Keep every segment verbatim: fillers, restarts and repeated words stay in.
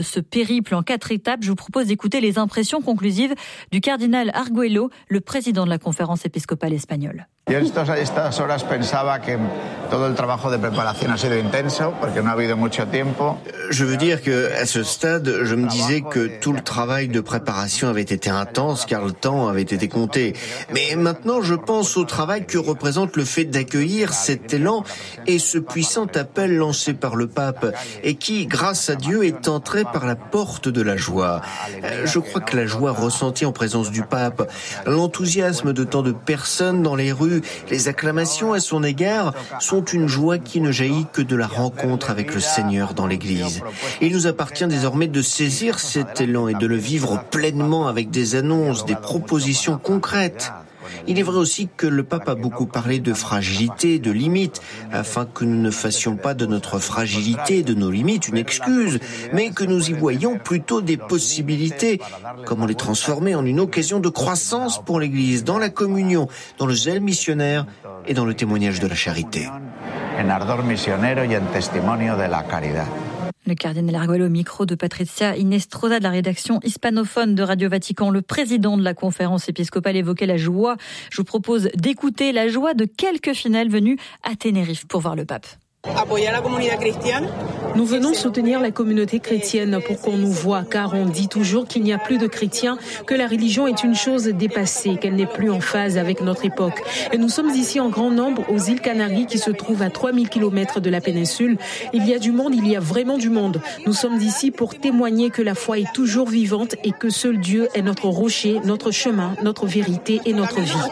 Ce périple en quatre étapes, je vous propose d'écouter les impressions conclusives du cardinal Arguello, le président de la conférence épiscopale espagnole. Yo a estas horas pensaba que todo el trabajo de preparación ha sido intenso porque no ha habido mucho tiempo. Je veux dire que à ce stade, je me disais que tout le travail de préparation avait été intense car le temps avait été compté. Mais maintenant, je pense au travail que représente le fait d'accueillir cet élan et ce puissant appel lancé par le pape et qui, grâce à Dieu, est entré par la porte de la joie. Je crois que la joie ressentie en présence du pape, l'enthousiasme de tant de personnes dans les rues, les acclamations à son égard sont une joie qui ne jaillit que de la rencontre avec le Seigneur dans l'Église. Il nous appartient désormais de saisir cet élan et de le vivre pleinement avec des annonces, des propositions concrètes. Il est vrai aussi que le pape a beaucoup parlé de fragilité, de limites, afin que nous ne fassions pas de notre fragilité, de nos limites, une excuse, mais que nous y voyions plutôt des possibilités. Comment les transformer en une occasion de croissance pour l'Église, dans la communion, dans le zèle missionnaire et dans le témoignage de la charité. En ardor misionero y en testimonio de la caridad. Le cardinal Arguello au micro de Patricia Inestrosa de la rédaction hispanophone de Radio Vatican. Le président de la conférence épiscopale évoquait la joie. Je vous propose d'écouter la joie de quelques fidèles venus à Tenerife pour voir le pape. Nous venons soutenir la communauté chrétienne pour qu'on nous voie, car on dit toujours qu'il n'y a plus de chrétiens, que la religion est une chose dépassée, qu'elle n'est plus en phase avec notre époque. Et nous sommes ici en grand nombre aux îles Canaries qui se trouvent à trois mille kilomètres de la péninsule. Il y a du monde, il y a vraiment du monde. Nous sommes ici pour témoigner que la foi est toujours vivante et que seul Dieu est notre rocher, notre chemin, notre vérité et notre vie.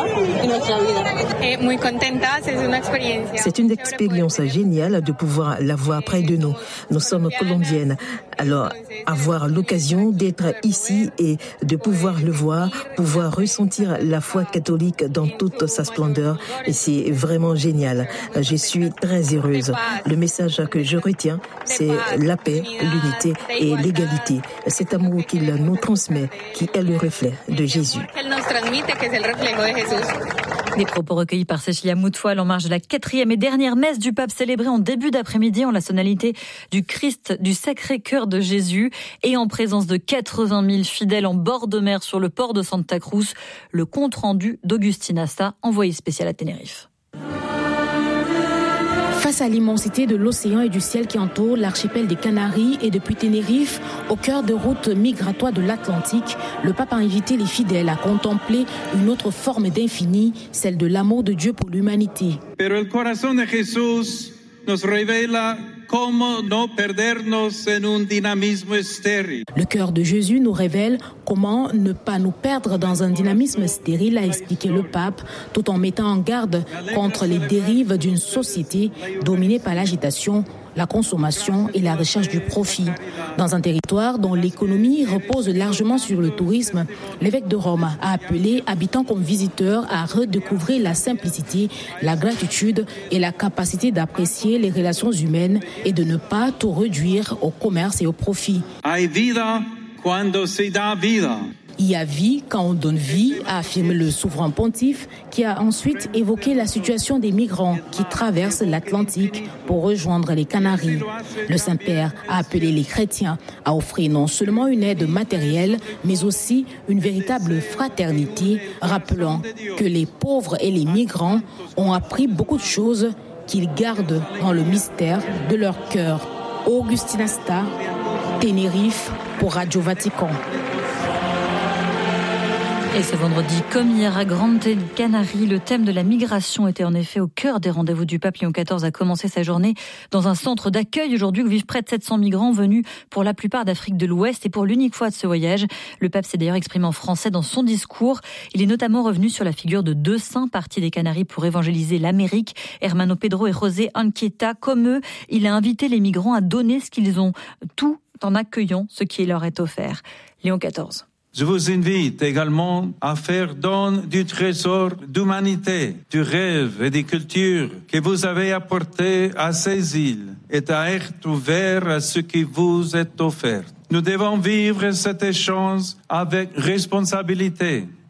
C'est une expérience géniale de pouvoir la voir près de nous. Nous sommes colombiennes. Alors, avoir l'occasion d'être ici et de pouvoir le voir, pouvoir ressentir la foi catholique dans toute sa splendeur, et c'est vraiment génial. Je suis très heureuse. Le message que je retiens, c'est la paix, l'unité et l'égalité. Cet amour qu'il nous transmet, qui est le reflet de Jésus. Des propos recueillis par Cécilia Moutoil en marge de la quatrième et dernière messe du pape célébrée en début d'après-midi en la sonalité du Christ du Sacré-Cœur de Jésus et en présence de quatre-vingt mille fidèles en bord de mer sur le port de Santa Cruz. Le compte-rendu d'Augustin Asta, envoyé spécial à Tenerife. Face à l'immensité de l'océan et du ciel qui entoure l'archipel des Canaries et depuis Tenerife, au cœur de routes migratoires de l'Atlantique, le pape a invité les fidèles à contempler une autre forme d'infini, celle de l'amour de Dieu pour l'humanité. Pero el corazón de Jesús nos revela cómo no perdernos en un dinamismo estéril. Le cœur de Jésus nous révèle comment ne pas nous perdre dans un dynamisme stérile, a expliqué le pape, tout en mettant en garde contre les dérives d'une société dominée par l'agitation, la consommation et la recherche du profit. Dans un territoire dont l'économie repose largement sur le tourisme, l'évêque de Rome a appelé habitants comme visiteurs à redécouvrir la simplicité, la gratitude et la capacité d'apprécier les relations humaines et de ne pas tout réduire au commerce et au profit. Hay vida cuando se da vida. Il y a vie quand on donne vie, a affirmé le souverain pontife, qui a ensuite évoqué la situation des migrants qui traversent l'Atlantique pour rejoindre les Canaries. Le Saint-Père a appelé les chrétiens à offrir non seulement une aide matérielle, mais aussi une véritable fraternité, rappelant que les pauvres et les migrants ont appris beaucoup de choses qu'ils gardent dans le mystère de leur cœur. Augustin Asta, Tenerife, pour Radio Vatican. Et ce vendredi, comme hier à Grande Canarie, le thème de la migration était en effet au cœur des rendez-vous du pape. Léon quatorze a commencé sa journée dans un centre d'accueil aujourd'hui où vivent près de sept cents migrants venus pour la plupart d'Afrique de l'Ouest. Et pour l'unique fois de ce voyage, le pape s'est d'ailleurs exprimé en français dans son discours. Il est notamment revenu sur la figure de deux saints partis des Canaries pour évangéliser l'Amérique, Hermano Pedro et José Anchieta. Comme eux, il a invité les migrants à donner ce qu'ils ont, tout en accueillant ce qui leur est offert. Léon quatorze. Je vous invite également à faire don du trésor d'humanité, du rêve et des cultures que vous avez apporté à ces îles et à être ouvert à ce qui vous est offert. Nous devons vivre cet échange avec responsabilité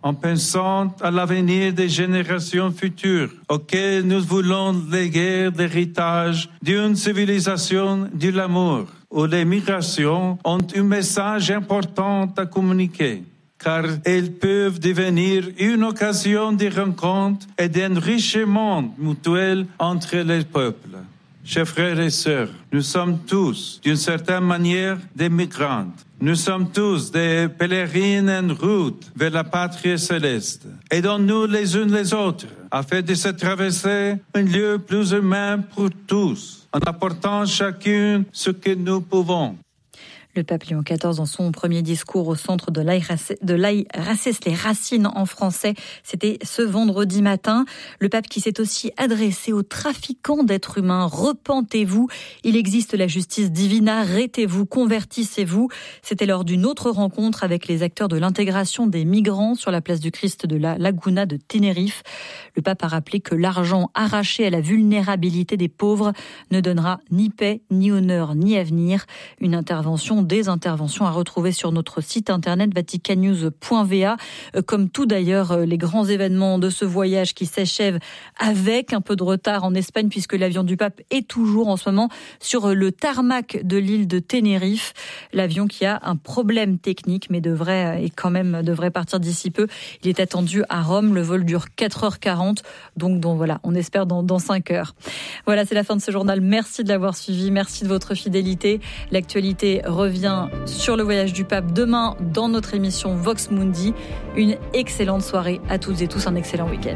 en pensant à l'avenir des générations futures, auxquelles nous voulons léguer l'héritage d'une civilisation de l'amour, où les migrations ont un message important à communiquer, car elles peuvent devenir une occasion de rencontre et d'enrichissement mutuel entre les peuples. Chers frères et sœurs, nous sommes tous, d'une certaine manière, des migrants. Nous sommes tous des pèlerines en route vers la patrie céleste. Aidons-nous les uns les autres, afin de se traverser un lieu plus humain pour tous, en apportant chacun ce que nous pouvons. Le pape Léon quatorze, dans son premier discours au centre de l'Aï Races, les racines en français, c'était ce vendredi matin. Le pape qui s'est aussi adressé aux trafiquants d'êtres humains. Repentez-vous, il existe la justice divine, arrêtez-vous, convertissez-vous. C'était lors d'une autre rencontre avec les acteurs de l'intégration des migrants sur la place du Christ de la Laguna de Tenerife. Le pape a rappelé que l'argent arraché à la vulnérabilité des pauvres ne donnera ni paix, ni honneur, ni avenir. Une intervention des interventions à retrouver sur notre site internet vaticannews point v a. Comme tout d'ailleurs, les grands événements de ce voyage qui s'achève avec un peu de retard en Espagne, puisque l'avion du pape est toujours en ce moment sur le tarmac de l'île de Tenerife. L'avion qui a un problème technique, mais devrait, et quand même devrait partir d'ici peu. Il est attendu à Rome. Le vol dure quatre heures quarante. Donc, donc voilà, on espère dans, dans cinq heures. Voilà, c'est la fin de ce journal. Merci de l'avoir suivi. Merci de votre fidélité. L'actualité revient sur le voyage du pape demain dans notre émission Vox Mundi. Une excellente soirée à toutes et tous, un excellent week-end.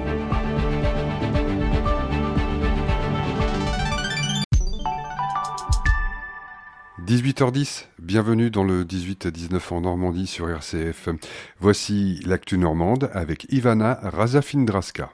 dix-huit heures dix, bienvenue dans le dix-huit à dix-neuf en Normandie sur R C F. Voici l'actu normande avec Ivana Razafindraska.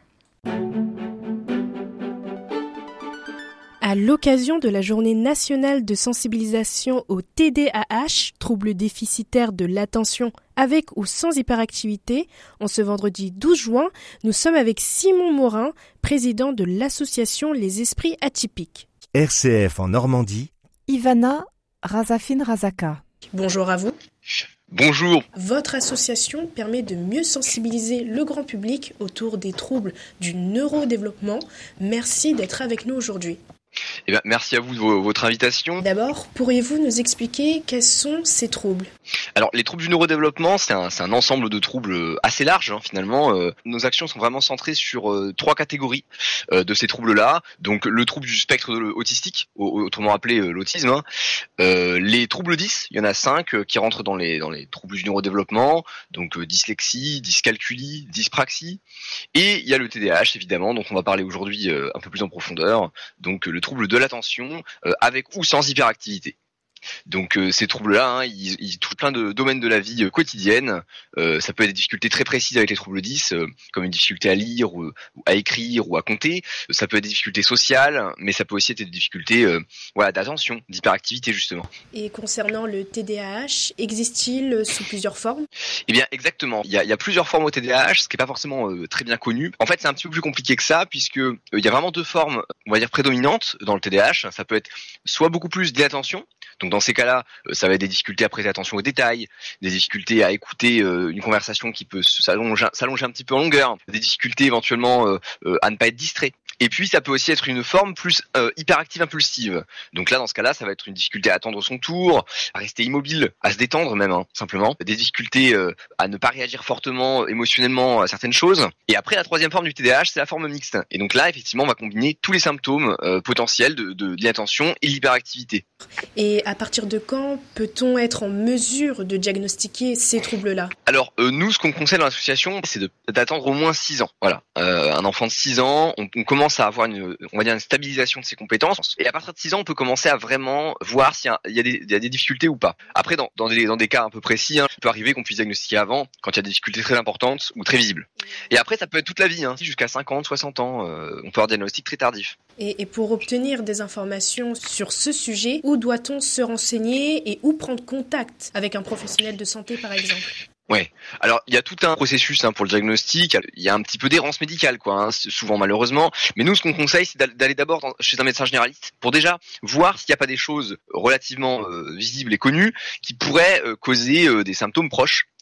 À l'occasion de la journée nationale de sensibilisation au T D A H, trouble déficitaire de l'attention avec ou sans hyperactivité, en ce vendredi douze juin, nous sommes avec Simon Morin, président de l'association Les Esprits Atypiques. R C F en Normandie, Ivana Razafindraska. Bonjour à vous. Bonjour. Votre association permet de mieux sensibiliser le grand public autour des troubles du neurodéveloppement. Merci d'être avec nous aujourd'hui. Eh bien, merci à vous de votre invitation. D'abord, pourriez-vous nous expliquer quels sont ces troubles ? Alors, les troubles du neurodéveloppement, c'est un, c'est un ensemble de troubles assez large, hein, finalement. Euh, nos actions sont vraiment centrées sur euh, trois catégories euh, de ces troubles-là. Donc, le trouble du spectre autistique, autrement appelé euh, l'autisme. Hein. Euh, les troubles dys, il y en a cinq euh, qui rentrent dans les, dans les troubles du neurodéveloppement. Donc, euh, dyslexie, dyscalculie, dyspraxie. Et il y a le T D A H, évidemment, dont on va parler aujourd'hui euh, un peu plus en profondeur. Donc, euh, le trouble de l'attention euh, avec ou sans hyperactivité. Donc euh, ces troubles-là, hein, ils, ils touchent plein de domaines de la vie euh, quotidienne. Euh, ça peut être des difficultés très précises avec les troubles dys, euh, comme une difficulté à lire ou, ou à écrire ou à compter. Ça peut être des difficultés sociales, mais ça peut aussi être des difficultés euh, voilà, d'attention, d'hyperactivité justement. Et concernant le T D A H, existe-t-il sous plusieurs formes ? Eh bien exactement, il y a, il y a plusieurs formes au T D A H, ce qui n'est pas forcément euh, très bien connu. En fait, c'est un petit peu plus compliqué que ça, puisque euh, il y a vraiment deux formes, on va dire prédominantes dans le T D A H. Ça peut être soit beaucoup plus d'inattention. Donc dans ces cas-là, ça va être des difficultés à prêter attention aux détails, des difficultés à écouter euh, une conversation qui peut s'allonger, s'allonger un petit peu en longueur, des difficultés éventuellement euh, euh, à ne pas être distrait. Et puis ça peut aussi être une forme plus euh, hyperactive impulsive. Donc là, dans ce cas-là, ça va être une difficulté à attendre son tour, à rester immobile, à se détendre même, hein, simplement. Des difficultés euh, à ne pas réagir fortement, émotionnellement à certaines choses. Et après, la troisième forme du T D A H, c'est la forme mixte. Et donc là, effectivement, on va combiner tous les symptômes euh, potentiels de, de, de l'inattention et l'hyperactivité. Et à partir de quand peut-on être en mesure de diagnostiquer ces troubles-là ? Alors, euh, nous, ce qu'on conseille dans l'association, c'est de, d'attendre au moins six ans. Voilà, euh, un enfant de six ans, on, on commence à avoir une, on va dire une stabilisation de ses compétences. Et à partir de six ans, on peut commencer à vraiment voir s'il y a, il y a, des, il y a des difficultés ou pas. Après, dans, dans, des, dans des cas un peu précis, hein, il peut arriver qu'on puisse diagnostiquer avant, quand il y a des difficultés très importantes ou très visibles. Et après, ça peut être toute la vie, hein, jusqu'à cinquante, soixante ans, euh, on peut avoir un diagnostic très tardif. Et, et pour obtenir des informations sur ce sujet, où doit-on se renseigner et où prendre contact avec un professionnel de santé, par exemple ? Ouais. Alors il y a tout un processus hein, pour le diagnostic. Il y a un petit peu d'errance médicale, quoi, hein, souvent malheureusement. Mais nous, ce qu'on conseille, c'est d'aller d'abord dans, chez un médecin généraliste pour déjà voir s'il n'y a pas des choses relativement euh, visibles et connues qui pourraient euh, causer euh, des symptômes proches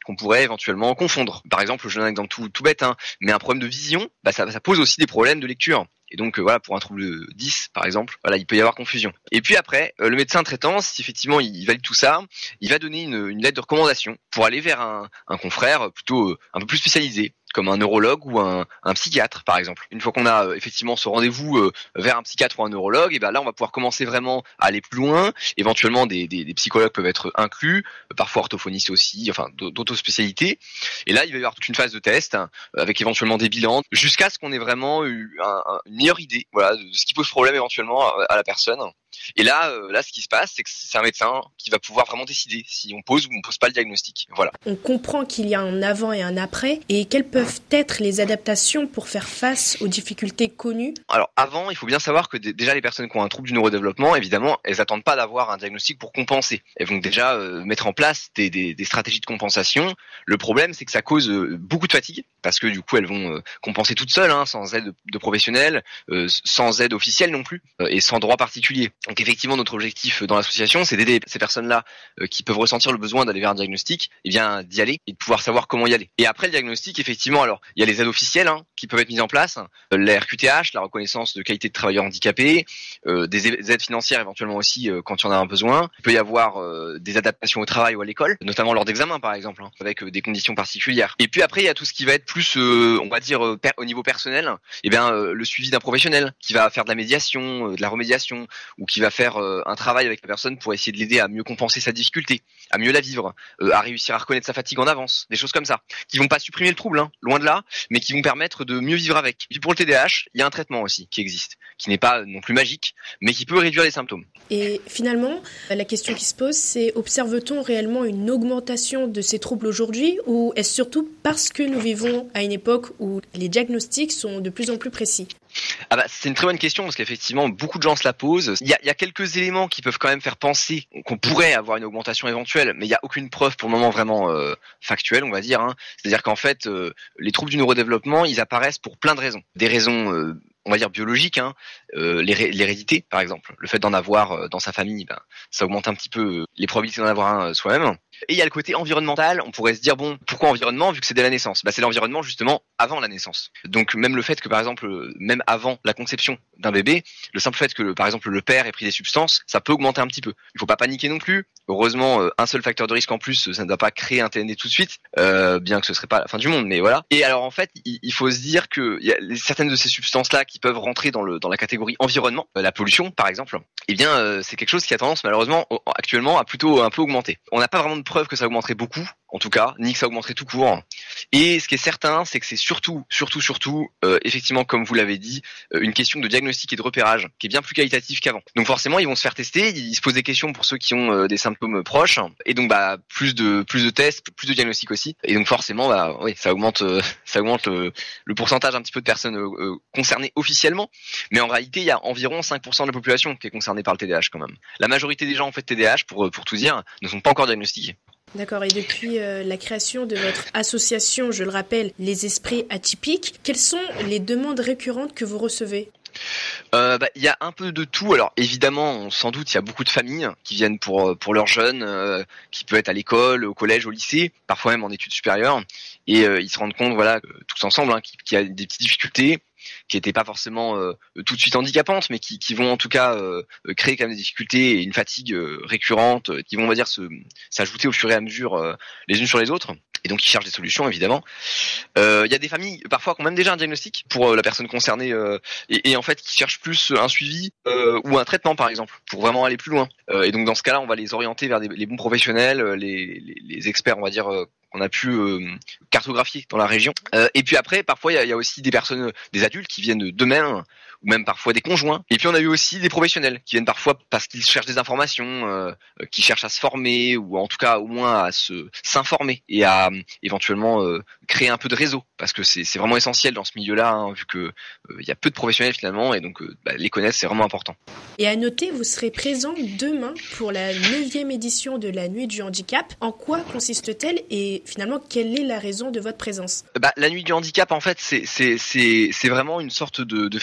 qu'on pourrait éventuellement confondre. Par exemple, je donne un exemple tout, tout bête, hein, mais un problème de vision, bah ça, ça pose aussi des problèmes de lecture. Et donc euh, voilà, pour un trouble dix par exemple, voilà, il peut y avoir confusion. Et puis après, euh, le médecin traitant, si effectivement il, il valide tout ça, il va donner une, une lettre de recommandation pour aller vers un, un confrère plutôt euh, un peu plus spécialisé, comme un neurologue ou un, un psychiatre par exemple. Une fois qu'on a euh, effectivement ce rendez-vous euh, vers un psychiatre ou un neurologue, et ben là on va pouvoir commencer vraiment à aller plus loin. Éventuellement des, des, des psychologues peuvent être inclus, euh, parfois orthophonistes aussi, enfin d'autres spécialités. Et là il va y avoir toute une phase de test hein, avec éventuellement des bilans, jusqu'à ce qu'on ait vraiment eu un, un, une meilleure idée, voilà, de ce qui pose problème éventuellement à, à la personne. Et là, euh, là, ce qui se passe, c'est que c'est un médecin qui va pouvoir vraiment décider si on pose ou on pose pas le diagnostic. Voilà. On comprend qu'il y a un avant et un après, et quelles peuvent être les adaptations pour faire face aux difficultés connues? Alors avant, il faut bien savoir que d- déjà les personnes qui ont un trouble du neurodéveloppement, évidemment, elles attendent pas d'avoir un diagnostic pour compenser. Elles vont déjà euh, mettre en place des, des, des stratégies de compensation. Le problème, c'est que ça cause euh, beaucoup de fatigue, parce que du coup, elles vont euh, compenser toutes seules, hein, sans aide de, de professionnels, euh, sans aide officielle non plus, euh, et sans droit particulier. Donc effectivement, notre objectif dans l'association, c'est d'aider ces personnes-là euh, qui peuvent ressentir le besoin d'aller vers un diagnostic, et bien d'y aller et de pouvoir savoir comment y aller. Et après le diagnostic, effectivement, alors il y a les aides officielles hein, qui peuvent être mises en place, euh, la R Q T H, la reconnaissance de qualité de travailleur handicapé, euh, des aides financières éventuellement aussi euh, quand il y en a un besoin. Il peut y avoir euh, des adaptations au travail ou à l'école, notamment lors d'examens par exemple, hein, avec euh, des conditions particulières. Et puis après, il y a tout ce qui va être plus, euh, on va dire, euh, per- au niveau personnel, et bien euh, le suivi d'un professionnel qui va faire de la médiation, euh, de la remédiation, ou qui va faire euh, un travail avec la personne pour essayer de l'aider à mieux compenser sa difficulté, à mieux la vivre, euh, à réussir à reconnaître sa fatigue en avance, des choses comme ça, qui vont pas supprimer le trouble, hein, loin de là, mais qui vont permettre de mieux vivre avec. Et puis pour le T D A H, il y a un traitement aussi qui existe, qui n'est pas non plus magique, mais qui peut réduire les symptômes. Et finalement, la question qui se pose, c'est observe-t-on réellement une augmentation de ces troubles aujourd'hui, ou est-ce surtout parce que nous vivons à une époque où les diagnostics sont de plus en plus précis? Ah bah, c'est une très bonne question parce qu'effectivement beaucoup de gens se la posent. Il y a, il y a quelques éléments qui peuvent quand même faire penser qu'on pourrait avoir une augmentation éventuelle, mais il n'y a aucune preuve pour le moment vraiment euh, factuelle, on va dire. Hein. C'est-à-dire qu'en fait, euh, les troubles du neurodéveloppement, ils apparaissent pour plein de raisons. Des raisons, euh, on va dire biologiques, hein, euh, l'hé- l'hérédité par exemple. Le fait d'en avoir euh, dans sa famille, ben, ça augmente un petit peu les probabilités d'en avoir un euh, soi-même. Et il y a le côté environnemental, on pourrait se dire, bon, pourquoi environnement vu que c'est dès la naissance? Bah, c'est l'environnement justement avant la naissance. Donc même le fait que par exemple, même avant la conception d'un bébé, le simple fait que par exemple le père ait pris des substances, ça peut augmenter un petit peu. Il faut pas paniquer non plus. Heureusement, un seul facteur de risque en plus, ça ne va pas créer un T N D tout de suite, euh, bien que ce serait pas la fin du monde, mais voilà. Et alors en fait, il, il faut se dire que il y a certaines de ces substances-là qui peuvent rentrer dans le dans la catégorie environnement, la pollution par exemple, eh bien euh, c'est quelque chose qui a tendance malheureusement actuellement à plutôt un peu augmenter. On n'a pas vraiment de preuve que ça augmenterait beaucoup, en tout cas, ni que ça augmenterait tout court. Et ce qui est certain, c'est que c'est surtout, surtout, surtout, euh, effectivement, comme vous l'avez dit, euh, une question de diagnostic et de repérage qui est bien plus qualitative qu'avant. Donc forcément, ils vont se faire tester, ils se posent des questions pour ceux qui ont euh, des symptômes proches, et donc bah plus de plus de tests, plus de diagnostics aussi. Et donc forcément, bah oui, ça augmente, euh, ça augmente le, le pourcentage un petit peu de personnes euh, concernées officiellement. Mais en réalité, il y a environ cinq pour cent de la population qui est concernée par le T D A H quand même. La majorité des gens en fait T D A H, pour pour tout dire, ne sont pas encore diagnostiqués. D'accord, et depuis euh, la création de votre association, je le rappelle, Les Esprits Atypiques, quelles sont les demandes récurrentes que vous recevez ? Euh, bah, y a un peu de tout. Alors évidemment, sans doute, il y a beaucoup de familles qui viennent pour pour leurs jeunes, euh, qui peuvent être à l'école, au collège, au lycée, parfois même en études supérieures, et euh, ils se rendent compte, voilà, tous ensemble, hein, qu'il y a des petites difficultés qui n'étaient pas forcément euh, tout de suite handicapantes, mais qui, qui vont en tout cas euh, créer quand même des difficultés et une fatigue euh, récurrente, euh, qui vont, on va dire, se, s'ajouter au fur et à mesure euh, les unes sur les autres. Et donc, ils cherchent des solutions, évidemment. Il euh, y a des familles, parfois, qui ont même déjà un diagnostic pour euh, la personne concernée, euh, et, et en fait, qui cherchent plus un suivi euh, ou un traitement, par exemple, pour vraiment aller plus loin. Euh, et donc, dans ce cas-là, on va les orienter vers des, les bons professionnels, les, les, les experts, on va dire, euh, qu'on a pu euh, cartographier dans la région. Euh, et puis après, parfois, il y a, y a aussi des personnes, des adultes qui viennent d'eux-mêmes, ou même parfois des conjoints. Et puis on a eu aussi des professionnels qui viennent parfois parce qu'ils cherchent des informations, euh, qui cherchent à se former, ou en tout cas au moins à se s'informer et à euh, éventuellement euh, créer un peu de réseau, parce que c'est, c'est vraiment essentiel dans ce milieu-là, hein, vu que euh, il y a peu de professionnels finalement, et donc euh, bah, les connaître, c'est vraiment important. Et à noter, vous serez présent demain pour la neuvième édition de la Nuit du Handicap. En quoi consiste-t-elle et finalement quelle est la raison de votre présence ? Bah, la Nuit du Handicap, en fait, c'est c'est c'est c'est vraiment une sorte de, de festivité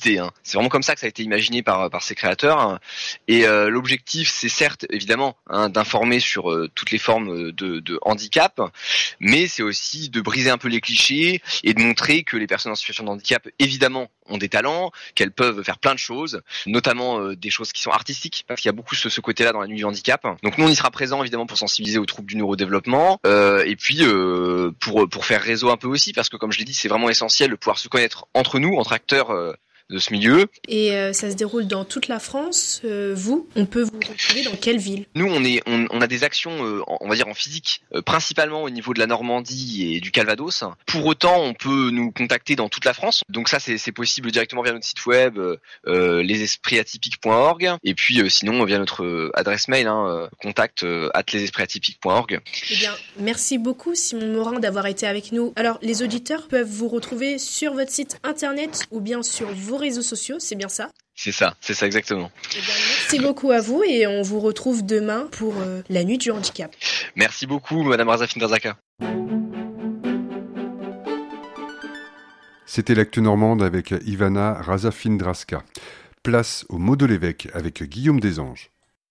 d'utilité. Hein. C'est vraiment comme ça que ça a été imaginé par par ses créateurs. Et euh, l'objectif, c'est certes évidemment hein, d'informer sur euh, toutes les formes de, de handicap, mais c'est aussi de briser un peu les clichés et de montrer que les personnes en situation de handicap, évidemment, ont des talents, qu'elles peuvent faire plein de choses, notamment euh, des choses qui sont artistiques, parce qu'il y a beaucoup ce, ce côté-là dans la nuit du handicap. Donc nous, on y sera présent évidemment pour sensibiliser aux troubles du neurodéveloppement, euh, et puis euh, pour pour faire réseau un peu aussi, parce que comme je l'ai dit, c'est vraiment essentiel de pouvoir se connaître entre nous, entre acteurs euh, de ce milieu. Et euh, ça se déroule dans toute la France. Euh, vous, on peut vous retrouver dans quelle ville ? Nous, on est, on, on a des actions, euh, on va dire en physique, euh, principalement au niveau de la Normandie et du Calvados. Pour autant, on peut nous contacter dans toute la France. Donc ça, c'est, c'est possible directement via notre site web, euh, lesespritatypiques point org, et puis euh, sinon via notre euh, adresse mail, hein, contact euh, arobase lesespritatypiques point org. Eh bien, merci beaucoup Simon Morin d'avoir été avec nous. Alors, les auditeurs peuvent vous retrouver sur votre site internet ou bien sur vos réseaux sociaux, c'est bien ça ? C'est ça, c'est ça exactement. Eh bien, merci beaucoup à vous et on vous retrouve demain pour euh, la nuit du handicap. Merci beaucoup Madame Razafin Razaka. C'était l'actu normande avec Ivana Razafindraska. Place au mot de l'évêque avec Guillaume Desanges.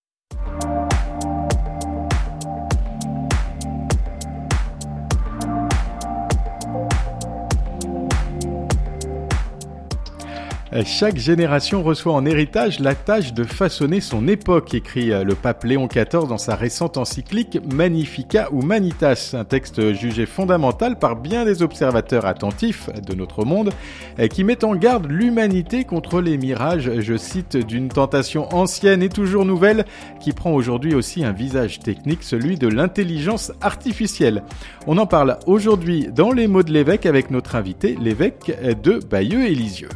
Chaque génération reçoit en héritage la tâche de façonner son époque, écrit le pape Léon quatorze dans sa récente encyclique Magnificat Humanitas, un texte jugé fondamental par bien des observateurs attentifs de notre monde, qui met en garde l'humanité contre les mirages, je cite, d'une tentation ancienne et toujours nouvelle, qui prend aujourd'hui aussi un visage technique, celui de l'intelligence artificielle. On en parle aujourd'hui dans les mots de l'évêque avec notre invité, l'évêque de Bayeux et Lisieux.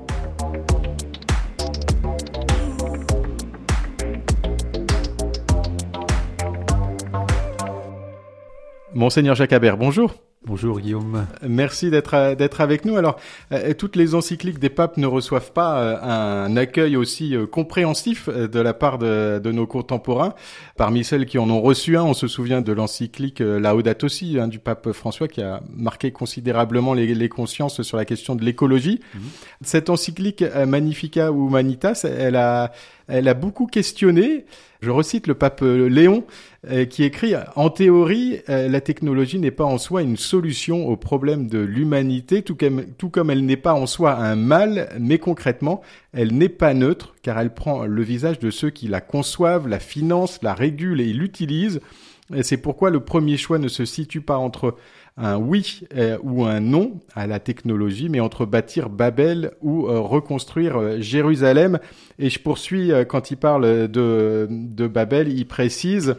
Monseigneur Jacques Habert, bonjour. Bonjour Guillaume. Merci d'être d'être avec nous. Alors, euh, toutes les encycliques des papes ne reçoivent pas euh, un accueil aussi euh, compréhensif de la part de, de nos contemporains. Parmi celles qui en ont reçu un, on se souvient de l'encyclique euh, Laudato Si hein, du pape François qui a marqué considérablement les, les consciences sur la question de l'écologie. Mmh. Cette encyclique euh, Magnificat Humanitas, elle a elle a beaucoup questionné. Je recite le pape Léon euh, qui écrit « En théorie, euh, la technologie n'est pas en soi une solution au problème de l'humanité, tout comme, tout comme elle n'est pas en soi un mal, mais concrètement, elle n'est pas neutre, car elle prend le visage de ceux qui la conçoivent, la financent, la régulent et l'utilisent. Et c'est pourquoi le premier choix ne se situe pas entre un oui euh, ou un non à la technologie, mais entre bâtir Babel ou euh, reconstruire euh, Jérusalem. Et je poursuis, euh, quand il parle de, de Babel, il précise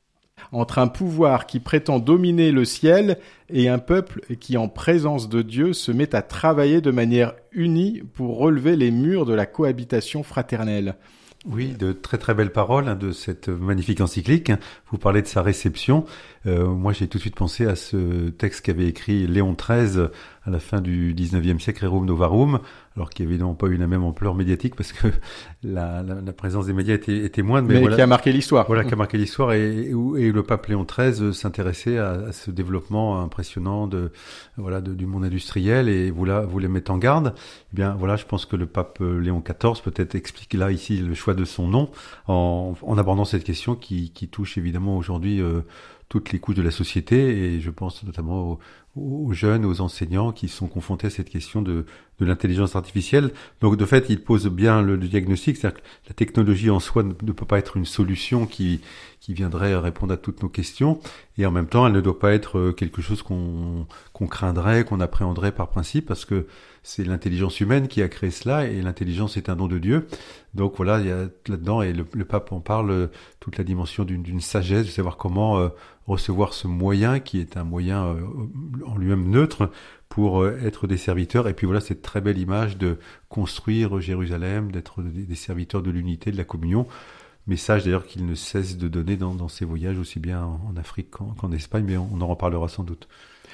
entre un pouvoir qui prétend dominer le ciel et un peuple qui, en présence de Dieu, se met à travailler de manière unie pour relever les murs de la cohabitation fraternelle. Oui, de très très belles paroles hein, de cette magnifique encyclique. Vous parlez de sa réception. Euh, moi, j'ai tout de suite pensé à ce texte qu'avait écrit Léon treize à la fin du dix-neuvième siècle, Rerum Novarum, alors qui évidemment pas eu la même ampleur médiatique parce que la, la, la présence des médias était, était moindre. Mais, mais voilà, qui a marqué l'histoire. Voilà, qui a marqué l'histoire et, et, et le pape Léon treize s'intéressait à, à ce développement impressionnant de, voilà, de, du monde industriel et voulait, voulait mettre en garde. Eh bien, voilà, je pense que le pape Léon quatorze peut-être explique là ici le choix de son nom en, en abordant cette question qui, qui touche évidemment aujourd'hui euh, toutes les couches de la société et je pense notamment aux, aux jeunes, aux enseignants qui sont confrontés à cette question de, de l'intelligence artificielle. Donc de fait, il pose bien le, le diagnostic, c'est-à-dire que la technologie en soi ne, ne peut pas être une solution qui, qui viendrait répondre à toutes nos questions et en même temps, elle ne doit pas être quelque chose qu'on, qu'on craindrait, qu'on appréhenderait par principe parce que c'est l'intelligence humaine qui a créé cela et l'intelligence est un don de Dieu. Donc voilà, il y a là-dedans, et le, le pape en parle, toute la dimension d'une, d'une sagesse, de savoir comment euh, recevoir ce moyen qui est un moyen euh, en lui-même neutre pour euh, être des serviteurs. Et puis voilà, cette très belle image de construire Jérusalem, d'être des, des serviteurs de l'unité, de la communion. message d'ailleurs qu'il ne cesse de donner dans, dans ses voyages, aussi bien en, en Afrique qu'en, qu'en Espagne, mais on, on en reparlera sans doute.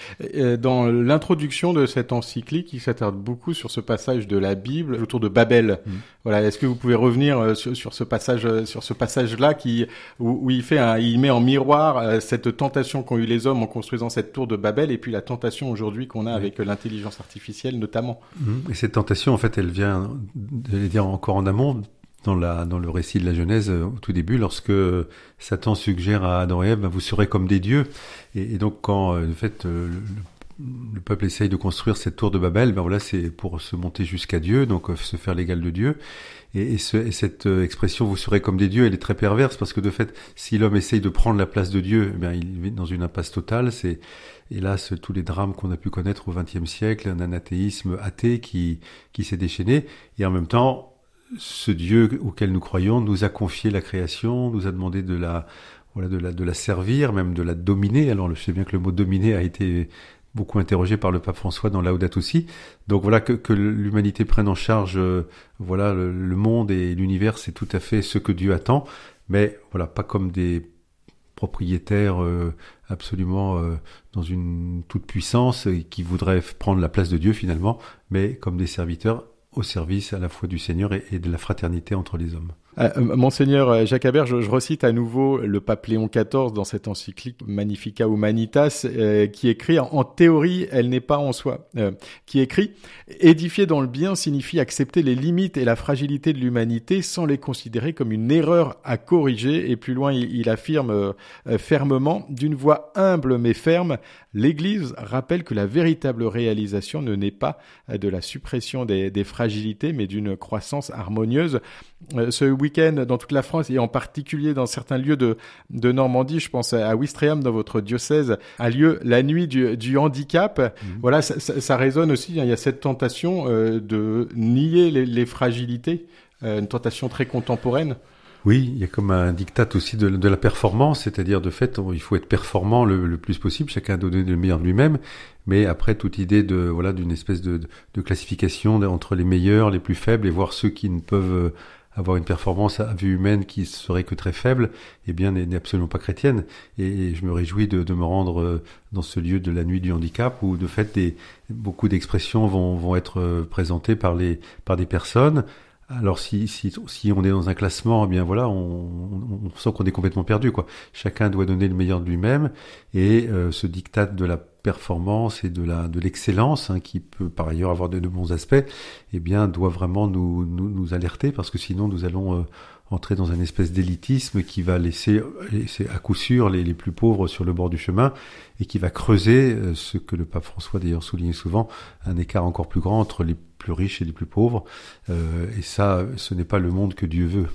Dans l'introduction de cette encyclique, il s'attarde beaucoup sur ce passage de la Bible autour de Babel. Mmh. Voilà, est-ce que vous pouvez revenir sur, sur ce passage, sur ce passage-là qui où, où il fait, un, il met en miroir cette tentation qu'ont eu les hommes en construisant cette tour de Babel, et puis la tentation aujourd'hui qu'on a oui. avec l'intelligence artificielle notamment. Mmh. Et cette tentation, en fait, elle vient, j'allais dire encore en amont. Dans, la, dans le récit de la Genèse, au tout début, lorsque Satan suggère à Adam et Ève, vous serez comme des dieux. Et, et donc, quand, en fait, le, le peuple essaye de construire cette tour de Babel, ben voilà, c'est pour se monter jusqu'à Dieu, donc se faire l'égal de Dieu. Et, et, ce, et cette expression, vous serez comme des dieux, elle est très perverse, parce que de fait, si l'homme essaye de prendre la place de Dieu, eh bien, il vit dans une impasse totale. C'est, hélas, tous les drames qu'on a pu connaître au vingtième siècle, un athéisme athée qui, qui s'est déchaîné. Et en même temps, ce Dieu auquel nous croyons nous a confié la création, nous a demandé de la, voilà, de la, de la servir, même de la dominer. Alors, je sais bien que le mot dominer a été beaucoup interrogé par le pape François dans Laudato Si. Donc voilà, que, que l'humanité prenne en charge, euh, voilà, le, le monde et l'univers, c'est tout à fait ce que Dieu attend. Mais voilà, pas comme des propriétaires euh, absolument euh, dans une toute puissance et qui voudraient prendre la place de Dieu finalement, mais comme des serviteurs au service à la fois du Seigneur et, et de la fraternité entre les hommes. Euh, Monseigneur Jacques Habert, je, je recite à nouveau le pape Léon quatorze dans cette encyclique Magnificat Humanitas, euh, qui écrit, en, en théorie, elle n'est pas en soi, euh, qui écrit « Édifier dans le bien signifie accepter les limites et la fragilité de l'humanité sans les considérer comme une erreur à corriger. » Et plus loin, il, il affirme euh, fermement, d'une voix humble mais ferme, l'Église rappelle que la véritable réalisation ne naît pas de la suppression des, des fragilités, mais d'une croissance harmonieuse. Euh, ce week-end, dans toute la France et en particulier dans certains lieux de, de Normandie, je pense à Ouistreham dans votre diocèse, a lieu la nuit du, du handicap. Mmh. Voilà, ça, ça, ça résonne aussi. Hein, il y a cette tentation euh, de nier les, les fragilités, euh, une tentation très contemporaine. Oui, il y a comme un diktat aussi de, de la performance, c'est-à-dire de fait, il faut être performant le, le plus possible, chacun doit donner le meilleur de lui-même, mais après toute idée de voilà d'une espèce de, de classification entre les meilleurs, les plus faibles, et voir ceux qui ne peuvent avoir une performance à vue humaine qui serait que très faible, eh bien n'est, n'est absolument pas chrétienne. Et, et je me réjouis de, de me rendre dans ce lieu de la nuit du handicap où de fait des, beaucoup d'expressions vont, vont être présentées par les par des personnes. Alors si si si on est dans un classement, eh bien voilà, on, on, on sent qu'on est complètement perdu quoi. Chacun doit donner le meilleur de lui-même et euh, ce diktat de la performance et de la de l'excellence hein, qui peut par ailleurs avoir de, de bons aspects, eh bien doit vraiment nous nous, nous alerter parce que sinon nous allons euh, entrer dans une espèce d'élitisme qui va laisser, laisser à coup sûr les, les plus pauvres sur le bord du chemin et qui va creuser euh, ce que le pape François d'ailleurs soulignait souvent, un écart encore plus grand entre les plus riches et les plus pauvres. Euh, et ça, ce n'est pas le monde que Dieu veut.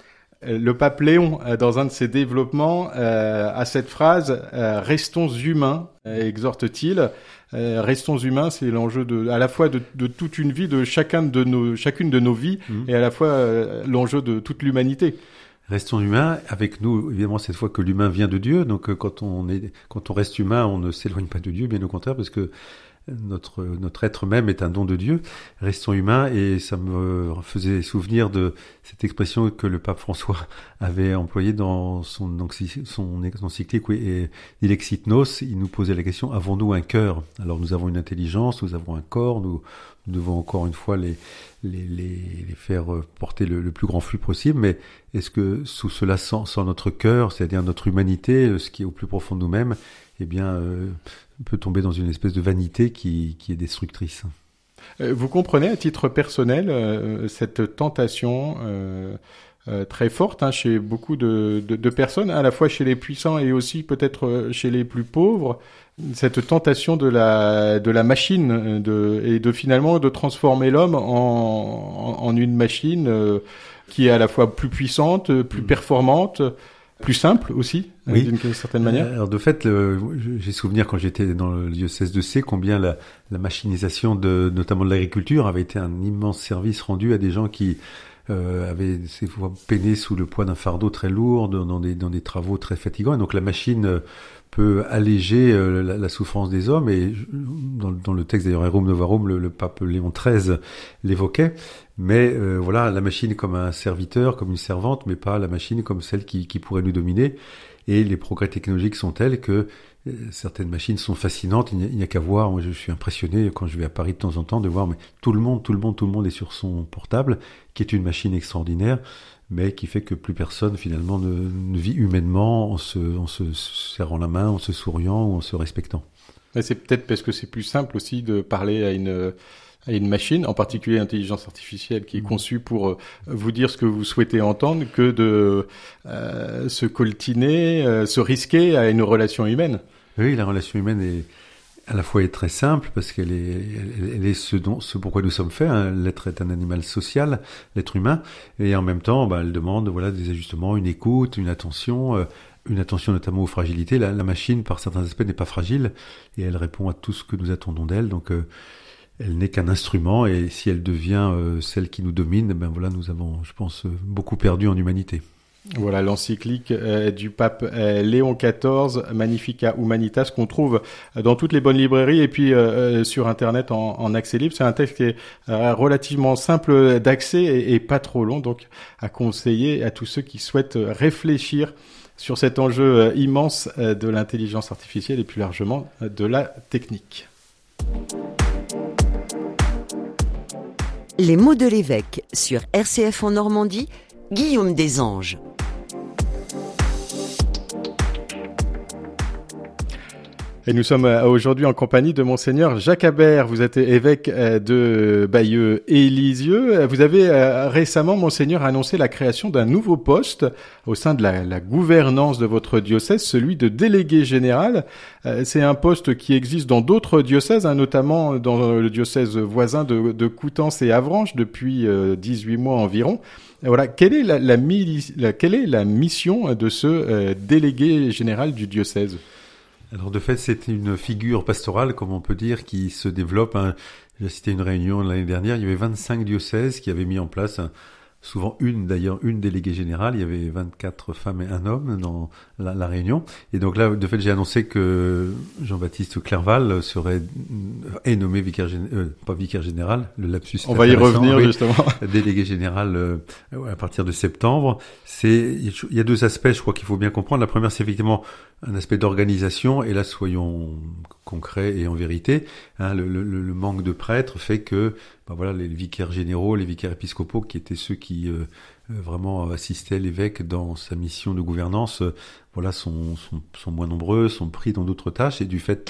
Le pape Léon, dans un de ses développements, euh, a cette phrase euh, « Restons humains », exhorte-t-il. Euh, restons humains, c'est l'enjeu de, à la fois de, de toute une vie, de chacun de nos, chacune de nos vies, mmh. et à la fois euh, l'enjeu de toute l'humanité. Restons humains, avec nous, évidemment, cette fois que l'humain vient de Dieu. Donc, quand on est, quand on reste humain, on ne s'éloigne pas de Dieu, bien au contraire, parce que notre notre être même est un don de Dieu. Restons humains, et ça me faisait souvenir de cette expression que le pape François avait employée dans son son encyclique et Dilexit Nos. Il nous posait la question: avons-nous un cœur? Alors nous avons une intelligence, nous avons un corps, nous, nous devons encore une fois les les les, les faire porter le, le plus grand flux possible. Mais est-ce que sous cela, sans, sans notre cœur, c'est-à-dire notre humanité, ce qui est au plus profond de nous-mêmes, eh bien euh, peut tomber dans une espèce de vanité qui, qui est destructrice. Vous comprenez à titre personnel euh, cette tentation euh, euh, très forte hein, chez beaucoup de, de, de personnes, à la fois chez les puissants et aussi peut-être chez les plus pauvres, cette tentation de la de la machine de, et de finalement de transformer l'homme en, en, en une machine euh, qui est à la fois plus puissante, plus performante, plus simple aussi, oui. d'une certaine manière. Alors de fait, le, j'ai souvenir quand j'étais dans le diocèse de Sées combien la, la machinisation de notamment de l'agriculture avait été un immense service rendu à des gens qui euh, avaient ces fois peiné sous le poids d'un fardeau très lourd dans des dans des travaux très fatigants. Et donc la machine peut alléger euh, la, la souffrance des hommes. Et dans, dans le texte d'ailleurs, Rerum Novarum, le, le pape Léon treize l'évoquait. Mais euh, voilà, la machine comme un serviteur, comme une servante, mais pas la machine comme celle qui, qui pourrait nous dominer. Et les progrès technologiques sont tels que euh, certaines machines sont fascinantes. Il n'y a, il n'y a qu'à voir. Moi, je suis impressionné quand je vais à Paris de temps en temps de voir, mais tout le monde, tout le monde, tout le monde est sur son portable, qui est une machine extraordinaire, mais qui fait que plus personne finalement ne, ne vit humainement en se, en se serrant la main, en se souriant ou en se respectant. Mais c'est peut-être parce que c'est plus simple aussi de parler à une à une machine, en particulier l'intelligence artificielle qui est conçue pour euh, vous dire ce que vous souhaitez entendre, que de euh, se coltiner, euh, se risquer à une relation humaine. Oui, la relation humaine est à la fois est très simple parce qu'elle est, elle, elle est ce dont, ce pourquoi nous sommes faits. Hein. L'être est un animal social, l'être humain, et en même temps, bah, elle demande voilà des ajustements, une écoute, une attention, euh, une attention notamment aux fragilités. La, la machine, par certains aspects, n'est pas fragile et elle répond à tout ce que nous attendons d'elle. Donc, euh, elle n'est qu'un instrument et si elle devient euh, celle qui nous domine, ben voilà, nous avons, je pense, euh, beaucoup perdu en humanité. Voilà l'encyclique euh, du pape euh, Léon quatorze, Magnificat Humanitas, qu'on trouve dans toutes les bonnes librairies et puis euh, sur Internet en, en accès libre. C'est un texte qui est euh, relativement simple d'accès et, et pas trop long, donc à conseiller à tous ceux qui souhaitent réfléchir sur cet enjeu euh, immense euh, de l'intelligence artificielle et plus largement euh, de la technique. Les mots de l'évêque sur R C F en Normandie, Guillaume Desanges. Et nous sommes aujourd'hui en compagnie de Monseigneur Jacques Habert. Vous êtes évêque de Bayeux et Lisieux. Vous avez récemment, Monseigneur, annoncé la création d'un nouveau poste au sein de la, la gouvernance de votre diocèse, celui de délégué général. C'est un poste qui existe dans d'autres diocèses, hein, notamment dans le diocèse voisin de, de Coutances et Avranches depuis dix-huit mois environ. Voilà, quelle est la, la, la, quelle est la mission de ce euh, délégué général du diocèse ? Alors de fait, c'est une figure pastorale, comme on peut dire, qui se développe. Hein. J'ai cité une réunion l'année dernière, il y avait vingt-cinq diocèses qui avaient mis en place, un, souvent une d'ailleurs, une déléguée générale. Il y avait vingt-quatre femmes et un homme dans la, la réunion. Et donc là, de fait, j'ai annoncé que Jean-Baptiste Clerval serait est nommé vicaire général, euh, pas vicaire général, le lapsus. On va y revenir, oui, justement. Délégué général euh, à partir de septembre. C'est, il y a deux aspects, je crois qu'il faut bien comprendre. La première, c'est effectivement un aspect d'organisation, et là, soyons concrets et en vérité, hein, le, le, le manque de prêtres fait que, ben voilà, les vicaires généraux, les vicaires épiscopaux, qui étaient ceux qui euh, vraiment assistaient l'évêque dans sa mission de gouvernance, euh, voilà, sont, sont, sont moins nombreux, sont pris dans d'autres tâches, et du fait,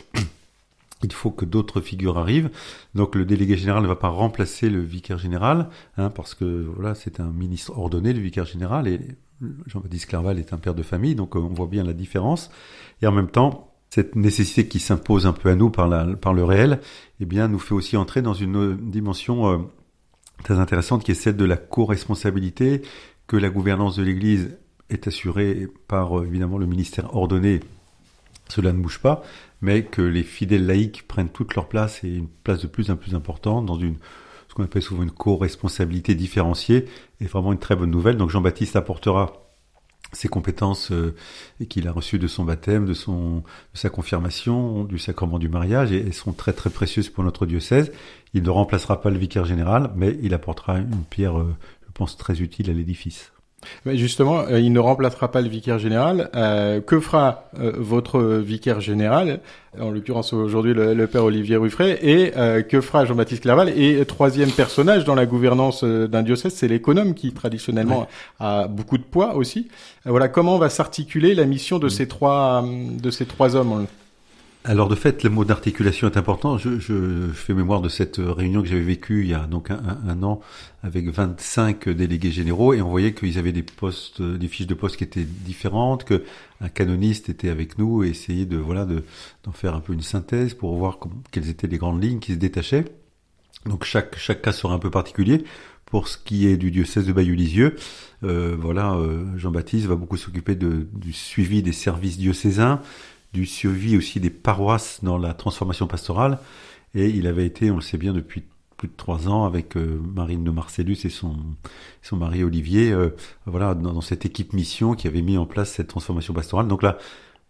il faut que d'autres figures arrivent. Donc le délégué général ne va pas remplacer le vicaire général, hein, parce que voilà, c'est un ministre ordonné, le vicaire général, et Jean-Baptiste Clerval est un père de famille, donc on voit bien la différence. Et en même temps, cette nécessité qui s'impose un peu à nous par, la, par le réel, eh bien, nous fait aussi entrer dans une dimension euh, très intéressante qui est celle de la co-responsabilité, que la gouvernance de l'Église est assurée par, euh, évidemment, le ministère ordonné. Cela ne bouge pas, mais que les fidèles laïcs prennent toute leur place, et une place de plus en plus importante dans une ce qu'on appelle souvent une co-responsabilité différenciée, est vraiment une très bonne nouvelle. Donc Jean-Baptiste apportera ses compétences euh, qu'il a reçues de son baptême, de, son, de sa confirmation, du sacrement du mariage, et elles sont très très précieuses pour notre diocèse. Il ne remplacera pas le vicaire général, mais il apportera une pierre, euh, je pense, très utile à l'édifice. Mais justement, euh, il ne remplacera pas le vicaire général. Euh, que fera euh, votre vicaire général, en l'occurrence aujourd'hui le, le père Olivier Ruffray, et euh, que fera Jean-Baptiste Clerval? Et troisième personnage dans la gouvernance euh, d'un diocèse, c'est l'économe qui traditionnellement ouais. a beaucoup de poids aussi. Euh, voilà, comment va s'articuler la mission de mmh. ces trois de ces trois hommes? Alors de fait, le mot d'articulation est important. Je, je fais mémoire de cette réunion que j'avais vécue il y a donc un, un, un an avec vingt-cinq délégués généraux, et on voyait qu'ils avaient des postes, des fiches de poste qui étaient différentes, que un canoniste était avec nous et essayait de voilà de d'en faire un peu une synthèse pour voir comment, quelles étaient les grandes lignes qui se détachaient. Donc chaque chaque cas sera un peu particulier. Pour ce qui est du diocèse de Bayeux-Lisieux, euh, voilà, euh, Jean-Baptiste va beaucoup s'occuper de, du suivi des services diocésains, du suivi aussi des paroisses dans la transformation pastorale, et il avait été, on le sait bien, depuis plus de trois ans avec euh, Marine de Marcellus et son son mari Olivier, euh, voilà, dans, dans cette équipe mission qui avait mis en place cette transformation pastorale. Donc là,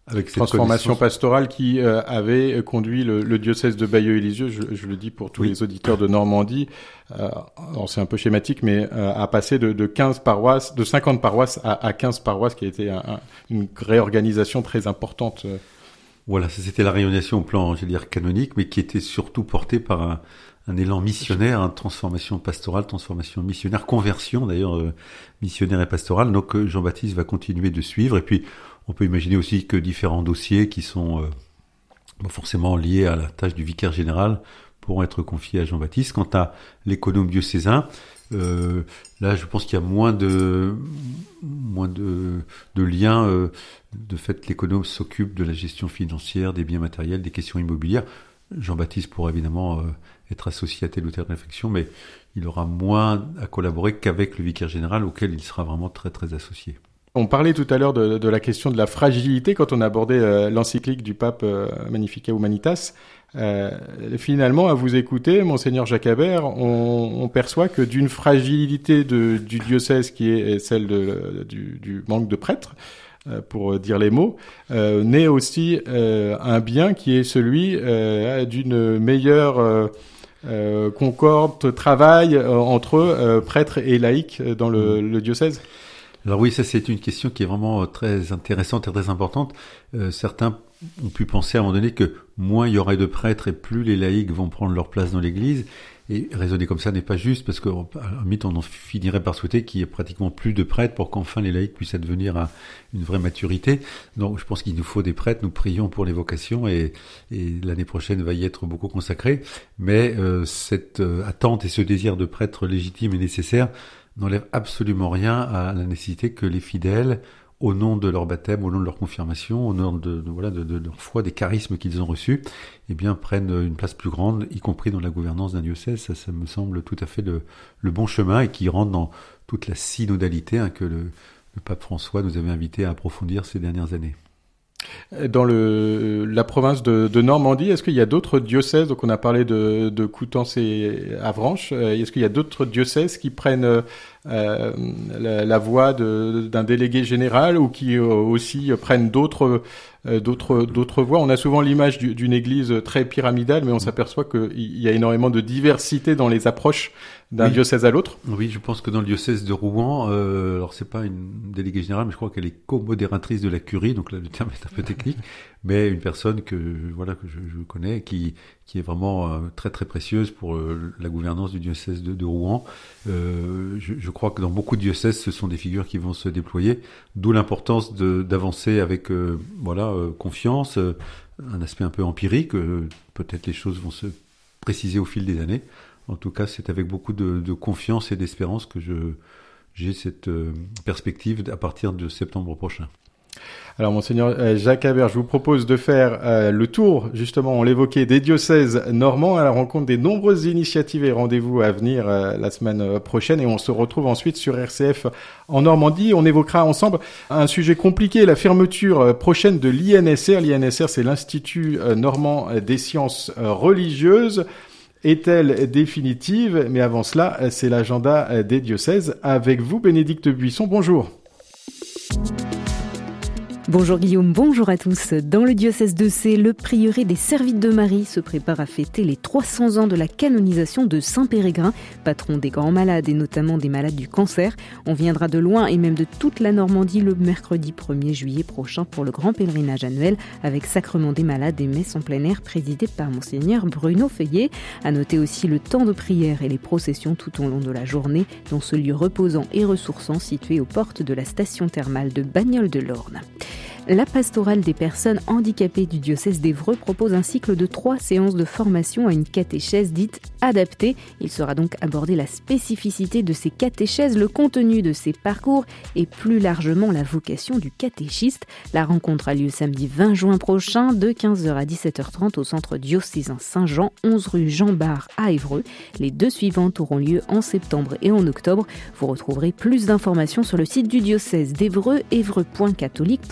Avec cette transformation pastorale qui euh, avait conduit le, le diocèse de Bayeux-et-Lisieux, je, je le dis pour tous oui. les auditeurs de Normandie, euh, alors c'est un peu schématique, mais euh, à passer de, de quinze paroisses, de cinquante paroisses à, à quinze paroisses, qui a été un, un, une réorganisation très importante. Voilà, ça c'était la réorganisation au plan, je veux dire, canonique, mais qui était surtout portée par un, un élan missionnaire, hein, transformation pastorale, transformation missionnaire, conversion d'ailleurs euh, missionnaire et pastorale. Donc euh, Jean-Baptiste va continuer de suivre, et puis on peut imaginer aussi que différents dossiers qui sont euh, bon, forcément liés à la tâche du vicaire général pourront être confiés à Jean-Baptiste. Quant à l'économe diocésain, euh, là je pense qu'il y a moins de moins de, de liens. Euh, de fait, l'économe s'occupe de la gestion financière, des biens matériels, des questions immobilières. Jean-Baptiste pourra évidemment euh, être associé à telle ou telle réflexion, mais il aura moins à collaborer qu'avec le vicaire général, auquel il sera vraiment très très associé. On parlait tout à l'heure de, de la question de la fragilité quand on abordait euh, l'encyclique du pape euh, Magnificat Humanitas. Euh, finalement, à vous écouter, Monseigneur Jacques Habert, on, on perçoit que d'une fragilité de, du diocèse qui est celle de, du, du manque de prêtres, euh, pour dire les mots, euh, naît aussi euh, un bien qui est celui euh, d'une meilleure euh, euh, concorde, travail euh, entre euh, prêtres et laïcs dans le, le diocèse. Alors oui, ça c'est une question qui est vraiment très intéressante et très importante. Euh, certains ont pu penser à un moment donné que moins il y aurait de prêtres et plus les laïcs vont prendre leur place dans l'Église. Et raisonner comme ça n'est pas juste, parce qu'à la limite on en finirait par souhaiter qu'il y ait pratiquement plus de prêtres pour qu'enfin les laïcs puissent advenir à une vraie maturité. Donc je pense qu'il nous faut des prêtres, nous prions pour les vocations, et, et l'année prochaine va y être beaucoup consacrée. Mais euh, cette euh, attente et ce désir de prêtres légitimes et nécessaires n'enlève absolument rien à la nécessité que les fidèles, au nom de leur baptême, au nom de leur confirmation, au nom de, de, voilà, de, de leur foi, des charismes qu'ils ont reçus, eh bien, prennent une place plus grande, y compris dans la gouvernance d'un diocèse. Ça, ça me semble tout à fait le, le bon chemin, et qui rentre dans toute la synodalité hein, que le, le pape François nous avait invité à approfondir ces dernières années. Dans le, la province de, de Normandie, est-ce qu'il y a d'autres diocèses, donc on a parlé de, de Coutances et Avranches, est-ce qu'il y a d'autres diocèses qui prennent euh, la, la voix de, d'un délégué général, ou qui euh, aussi prennent d'autres, euh, d'autres, d'autres voix? On a souvent l'image du, d'une église très pyramidale, mais on s'aperçoit qu'il y a énormément de diversité dans les approches d'un oui. diocèse à l'autre. Oui, je pense que dans le diocèse de Rouen, euh, alors c'est pas une déléguée générale, mais je crois qu'elle est co-modératrice de la curie, donc là le terme est un peu technique, mais une personne que voilà que je, je connais, qui qui est vraiment euh, très très précieuse pour euh, la gouvernance du diocèse de, de Rouen. Euh, je, je crois que dans beaucoup de diocèses, ce sont des figures qui vont se déployer, d'où l'importance de, d'avancer avec euh, voilà euh, confiance, euh, un aspect un peu empirique. Euh, peut-être les choses vont se préciser au fil des années. En tout cas, c'est avec beaucoup de, de confiance et d'espérance que je, j'ai cette euh, perspective à partir de septembre prochain. Alors, Monseigneur Jacques Habert, je vous propose de faire euh, le tour, justement, on l'évoquait, des diocèses normands à la rencontre des nombreuses initiatives et rendez-vous à venir euh, la semaine prochaine. Et on se retrouve ensuite sur R C F en Normandie. On évoquera ensemble un sujet compliqué, la fermeture prochaine de l'I N S R. L'I N S R, c'est l'Institut normand des sciences religieuses. Est-elle définitive? Mais avant cela, c'est l'agenda des diocèses. Avec vous, Bénédicte Buisson, bonjour. Bonjour Guillaume, bonjour à tous. Dans le diocèse de Sées, le prieuré des Servites de Marie se prépare à fêter les trois cents ans de la canonisation de Saint Pérégrin, patron des grands malades et notamment des malades du cancer. On viendra de loin et même de toute la Normandie le mercredi premier juillet prochain pour le grand pèlerinage annuel avec Sacrement des malades et messe en plein air présidée par Monseigneur Bruno Feuillet. À noter aussi le temps de prière et les processions tout au long de la journée dans ce lieu reposant et ressourçant situé aux portes de la station thermale de Bagnoles-de-l'Orne. La pastorale des personnes handicapées du diocèse d'Évreux propose un cycle de trois séances de formation à une catéchèse dite adaptée. Il sera donc abordé la spécificité de ces catéchèses, le contenu de ces parcours et plus largement la vocation du catéchiste. La rencontre a lieu samedi vingt juin prochain de quinze heures à dix-sept heures trente au centre diocésain Saint-Jean, onze rue Jean Bart à Évreux. Les deux suivantes auront lieu en septembre et en octobre. Vous retrouverez plus d'informations sur le site du diocèse d'Évreux, évreux point catholique point f r.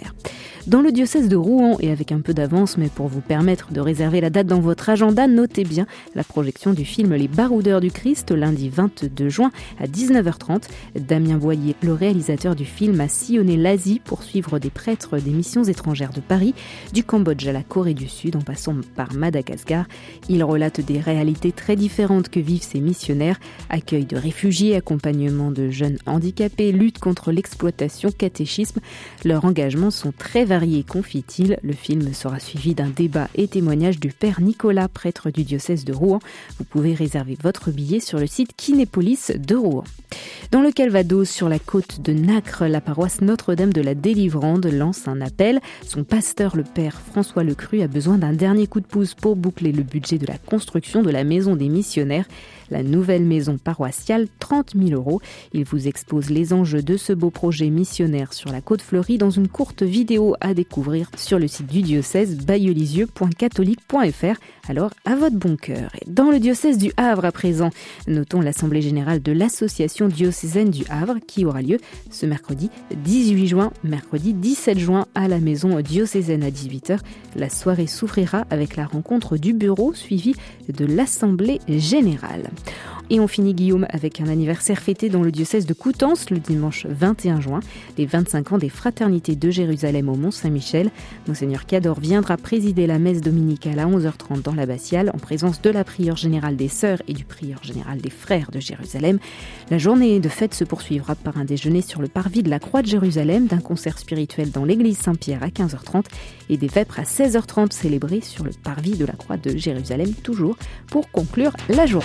missionnaires. Dans le diocèse de Rouen, et avec un peu d'avance, mais pour vous permettre de réserver la date dans votre agenda, notez bien la projection du film Les Baroudeurs du Christ, lundi vingt-deux juin à dix-neuf heures trente. Damien Boyer, le réalisateur du film, a sillonné l'Asie pour suivre des prêtres des missions étrangères de Paris, du Cambodge à la Corée du Sud, en passant par Madagascar. Il relate des réalités très différentes que vivent ces missionnaires: accueil de réfugiés, accompagnement de jeunes handicapés, lutte contre l'exploitation, catéchisme. Leurs engagements sont très variés, confie-t-il. Le film sera suivi d'un débat et témoignage du père Nicolas, prêtre du diocèse de Rouen. Vous pouvez réserver votre billet sur le site Kinépolis de Rouen. Dans le Calvados, sur la côte de Nacre, la paroisse Notre-Dame de la Délivrande lance un appel. Son pasteur, le père François Lecru, a besoin d'un dernier coup de pouce pour boucler le budget de la construction de la maison des missionnaires. La nouvelle maison paroissiale, trente mille euros. Il vous expose les enjeux de ce beau projet missionnaire sur la côte fleurie dans une courte vidéo à découvrir sur le site du diocèse bayeulisieux point catholique point f r. Alors, à votre bon cœur. Et dans le diocèse du Havre à présent, notons l'Assemblée générale de l'Association diocésaine du Havre qui aura lieu ce mercredi dix-huit juin, mercredi dix-sept juin à la maison diocésaine à dix-huit heures. La soirée s'ouvrira avec la rencontre du bureau suivie de l'Assemblée générale. Et on finit, Guillaume, avec un anniversaire fêté dans le diocèse de Coutances le dimanche vingt et un juin, les vingt-cinq ans des fraternités de Jérusalem au Mont-Saint-Michel. Monseigneur Cador viendra présider la messe dominicale à onze heures trente dans l'abbatiale en présence de la prieure générale des sœurs et du prieur général des frères de Jérusalem. La journée de fête se poursuivra par un déjeuner sur le parvis de la Croix de Jérusalem, d'un concert spirituel dans l'église Saint-Pierre à quinze heures trente et des vêpres à seize heures trente célébrées sur le parvis de la Croix de Jérusalem, toujours pour conclure la journée.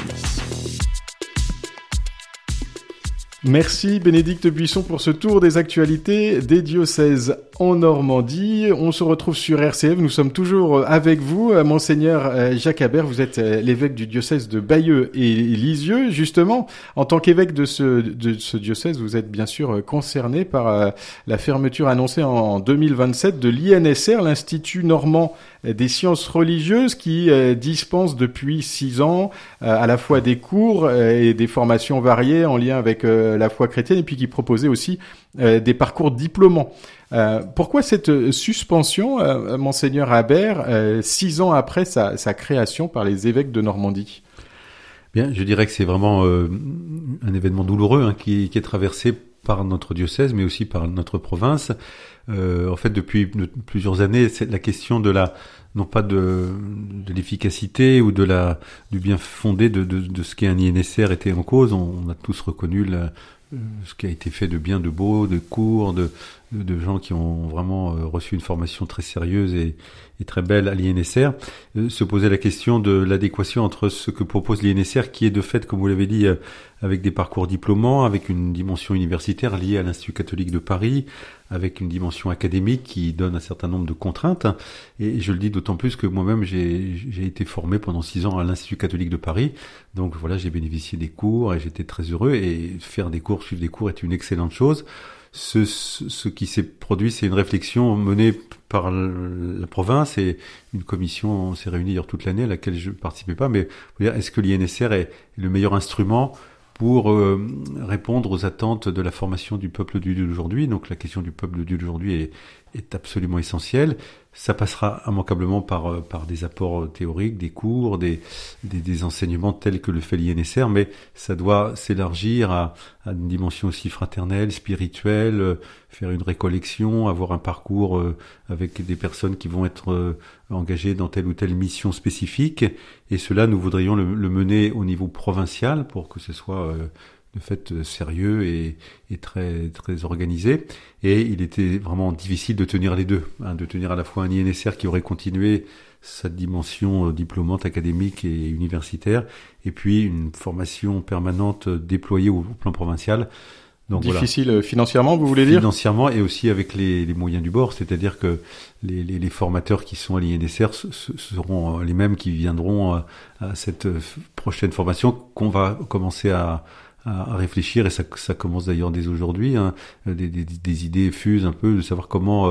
Merci Bénédicte Buisson pour ce tour des actualités des diocèses en Normandie. On se retrouve sur R C F, nous sommes toujours avec vous, Monseigneur Jacques Habert, vous êtes l'évêque du diocèse de Bayeux et Lisieux. Justement, en tant qu'évêque de ce, de ce diocèse, vous êtes bien sûr concerné par la fermeture annoncée en deux mille vingt-sept de l'I N S R, l'Institut normand des sciences religieuses, qui dispense depuis six ans à la fois des cours et des formations variées en lien avec la foi chrétienne, et puis qui proposait aussi des parcours diplômants. Euh, pourquoi cette suspension, euh, Monseigneur Habert, euh, six ans après sa, sa création par les évêques de Normandie? Bien, je dirais que c'est vraiment euh, un événement douloureux hein, qui, qui est traversé par notre diocèse, mais aussi par notre province. Euh, en fait, depuis de, plusieurs années, c'est la question de la, non pas de, de l'efficacité ou de la, du bien fondé de, de, de ce qu'est un I N S R était en cause. On, on a tous reconnu la, ce qui a été fait de bien, de beau, de cours, de, de, de gens qui ont vraiment reçu une formation très sérieuse et, et très belle à l'I N S R. Euh, se poser la question de l'adéquation entre ce que propose l'I N S R, qui est de fait, comme vous l'avez dit, euh, avec des parcours diplômants, avec une dimension universitaire liée à l'Institut catholique de Paris, avec une dimension académique qui donne un certain nombre de contraintes. Et je le dis d'autant plus que moi-même, j'ai, j'ai été formé pendant six ans à l'Institut catholique de Paris. Donc voilà, j'ai bénéficié des cours et j'étais très heureux. Et faire des cours, suivre des cours est une excellente chose. Ce, ce, ce qui s'est produit, c'est une réflexion menée par la province, et une commission s'est réunie hier toute l'année à laquelle je ne participais pas. Mais est-ce que l'I N S R est le meilleur instrument pour euh, répondre aux attentes de la formation du peuple de Dieu d'aujourd'hui? Donc la question du peuple de Dieu d'aujourd'hui est, est absolument essentielle. Ça passera immanquablement par, par des apports théoriques, des cours, des, des, des enseignements tels que le fait l'I N S R, mais ça doit s'élargir à, à une dimension aussi fraternelle, spirituelle, faire une récollection, avoir un parcours avec des personnes qui vont être engagées dans telle ou telle mission spécifique. Et cela, nous voudrions le, le mener au niveau provincial pour que ce soit de fait sérieux et, et très très organisé. Et il était vraiment difficile de tenir les deux, hein, de tenir à la fois un I N S R qui aurait continué sa dimension diplômante, académique et universitaire, et puis une formation permanente déployée au, au plan provincial. Donc difficile voilà. Financièrement, vous voulez dire? Financièrement, et aussi avec les, les moyens du bord, c'est-à-dire que les, les, les formateurs qui sont à l'I N S R seront les mêmes qui viendront à, à cette prochaine formation qu'on va commencer à à réfléchir, et ça, ça commence d'ailleurs dès aujourd'hui, hein, des, des, des idées fusent un peu de savoir comment euh,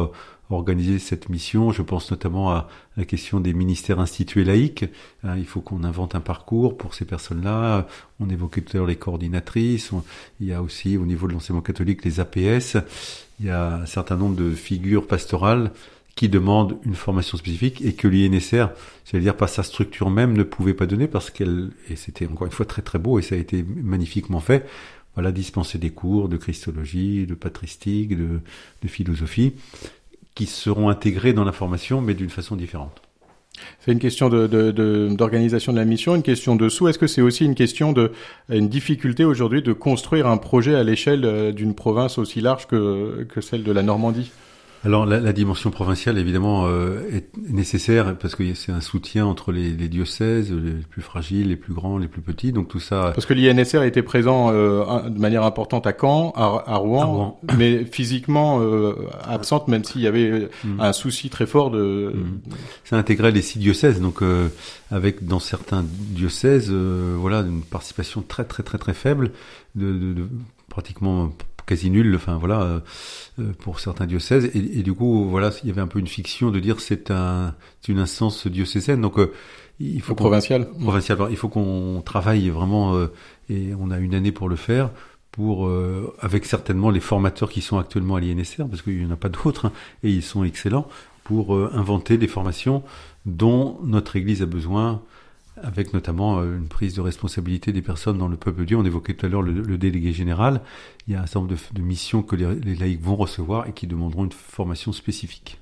organiser cette mission. Je pense notamment à la question des ministères institués laïques. Hein, il faut qu'on invente un parcours pour ces personnes-là. On évoquait tout à l'heure les coordinatrices. On, il y a aussi au niveau de l'enseignement catholique les A P S. Il y a un certain nombre de figures pastorales qui demandent une formation spécifique et que l'I N S R, j'allais dire par sa structure même, ne pouvait pas donner parce qu'elle, et c'était encore une fois très très beau et ça a été magnifiquement fait, voilà, dispenser des cours de christologie, de patristique, de, de philosophie, qui seront intégrés dans la formation mais d'une façon différente. C'est une question de, de, de, d'organisation de la mission, une question de sous. Est-ce que c'est aussi une question de, une difficulté aujourd'hui de construire un projet à l'échelle d'une province aussi large que, que celle de la Normandie ? Alors la, la dimension provinciale évidemment euh, est nécessaire parce que c'est un soutien entre les, les diocèses, les plus fragiles, les plus grands, les plus petits, donc tout ça. Parce que l'I N S R était présent euh, de manière importante à Caen, à, à, Rouen, à Rouen, mais physiquement euh, absente, même s'il y avait mmh. un souci très fort de. Mmh. Ça intégrait les six diocèses, donc euh, avec dans certains diocèses, euh, voilà, une participation très très très très faible, de, de, de pratiquement quasi nul, enfin voilà, euh, pour certains diocèses, et, et du coup, voilà, il y avait un peu une fiction de dire c'est un, c'est une instance diocésaine, donc euh, il faut provincial, provincial, il faut qu'on travaille vraiment, euh, et on a une année pour le faire, pour euh, avec certainement les formateurs qui sont actuellement à l'I N S R, parce qu'il y en a pas d'autres, hein, et ils sont excellents pour euh, inventer des formations dont notre Église a besoin. Avec notamment une prise de responsabilité des personnes dans le peuple de Dieu. On évoquait tout à l'heure le, le délégué général. Il y a un certain nombre de, de missions que les, les laïcs vont recevoir et qui demanderont une formation spécifique.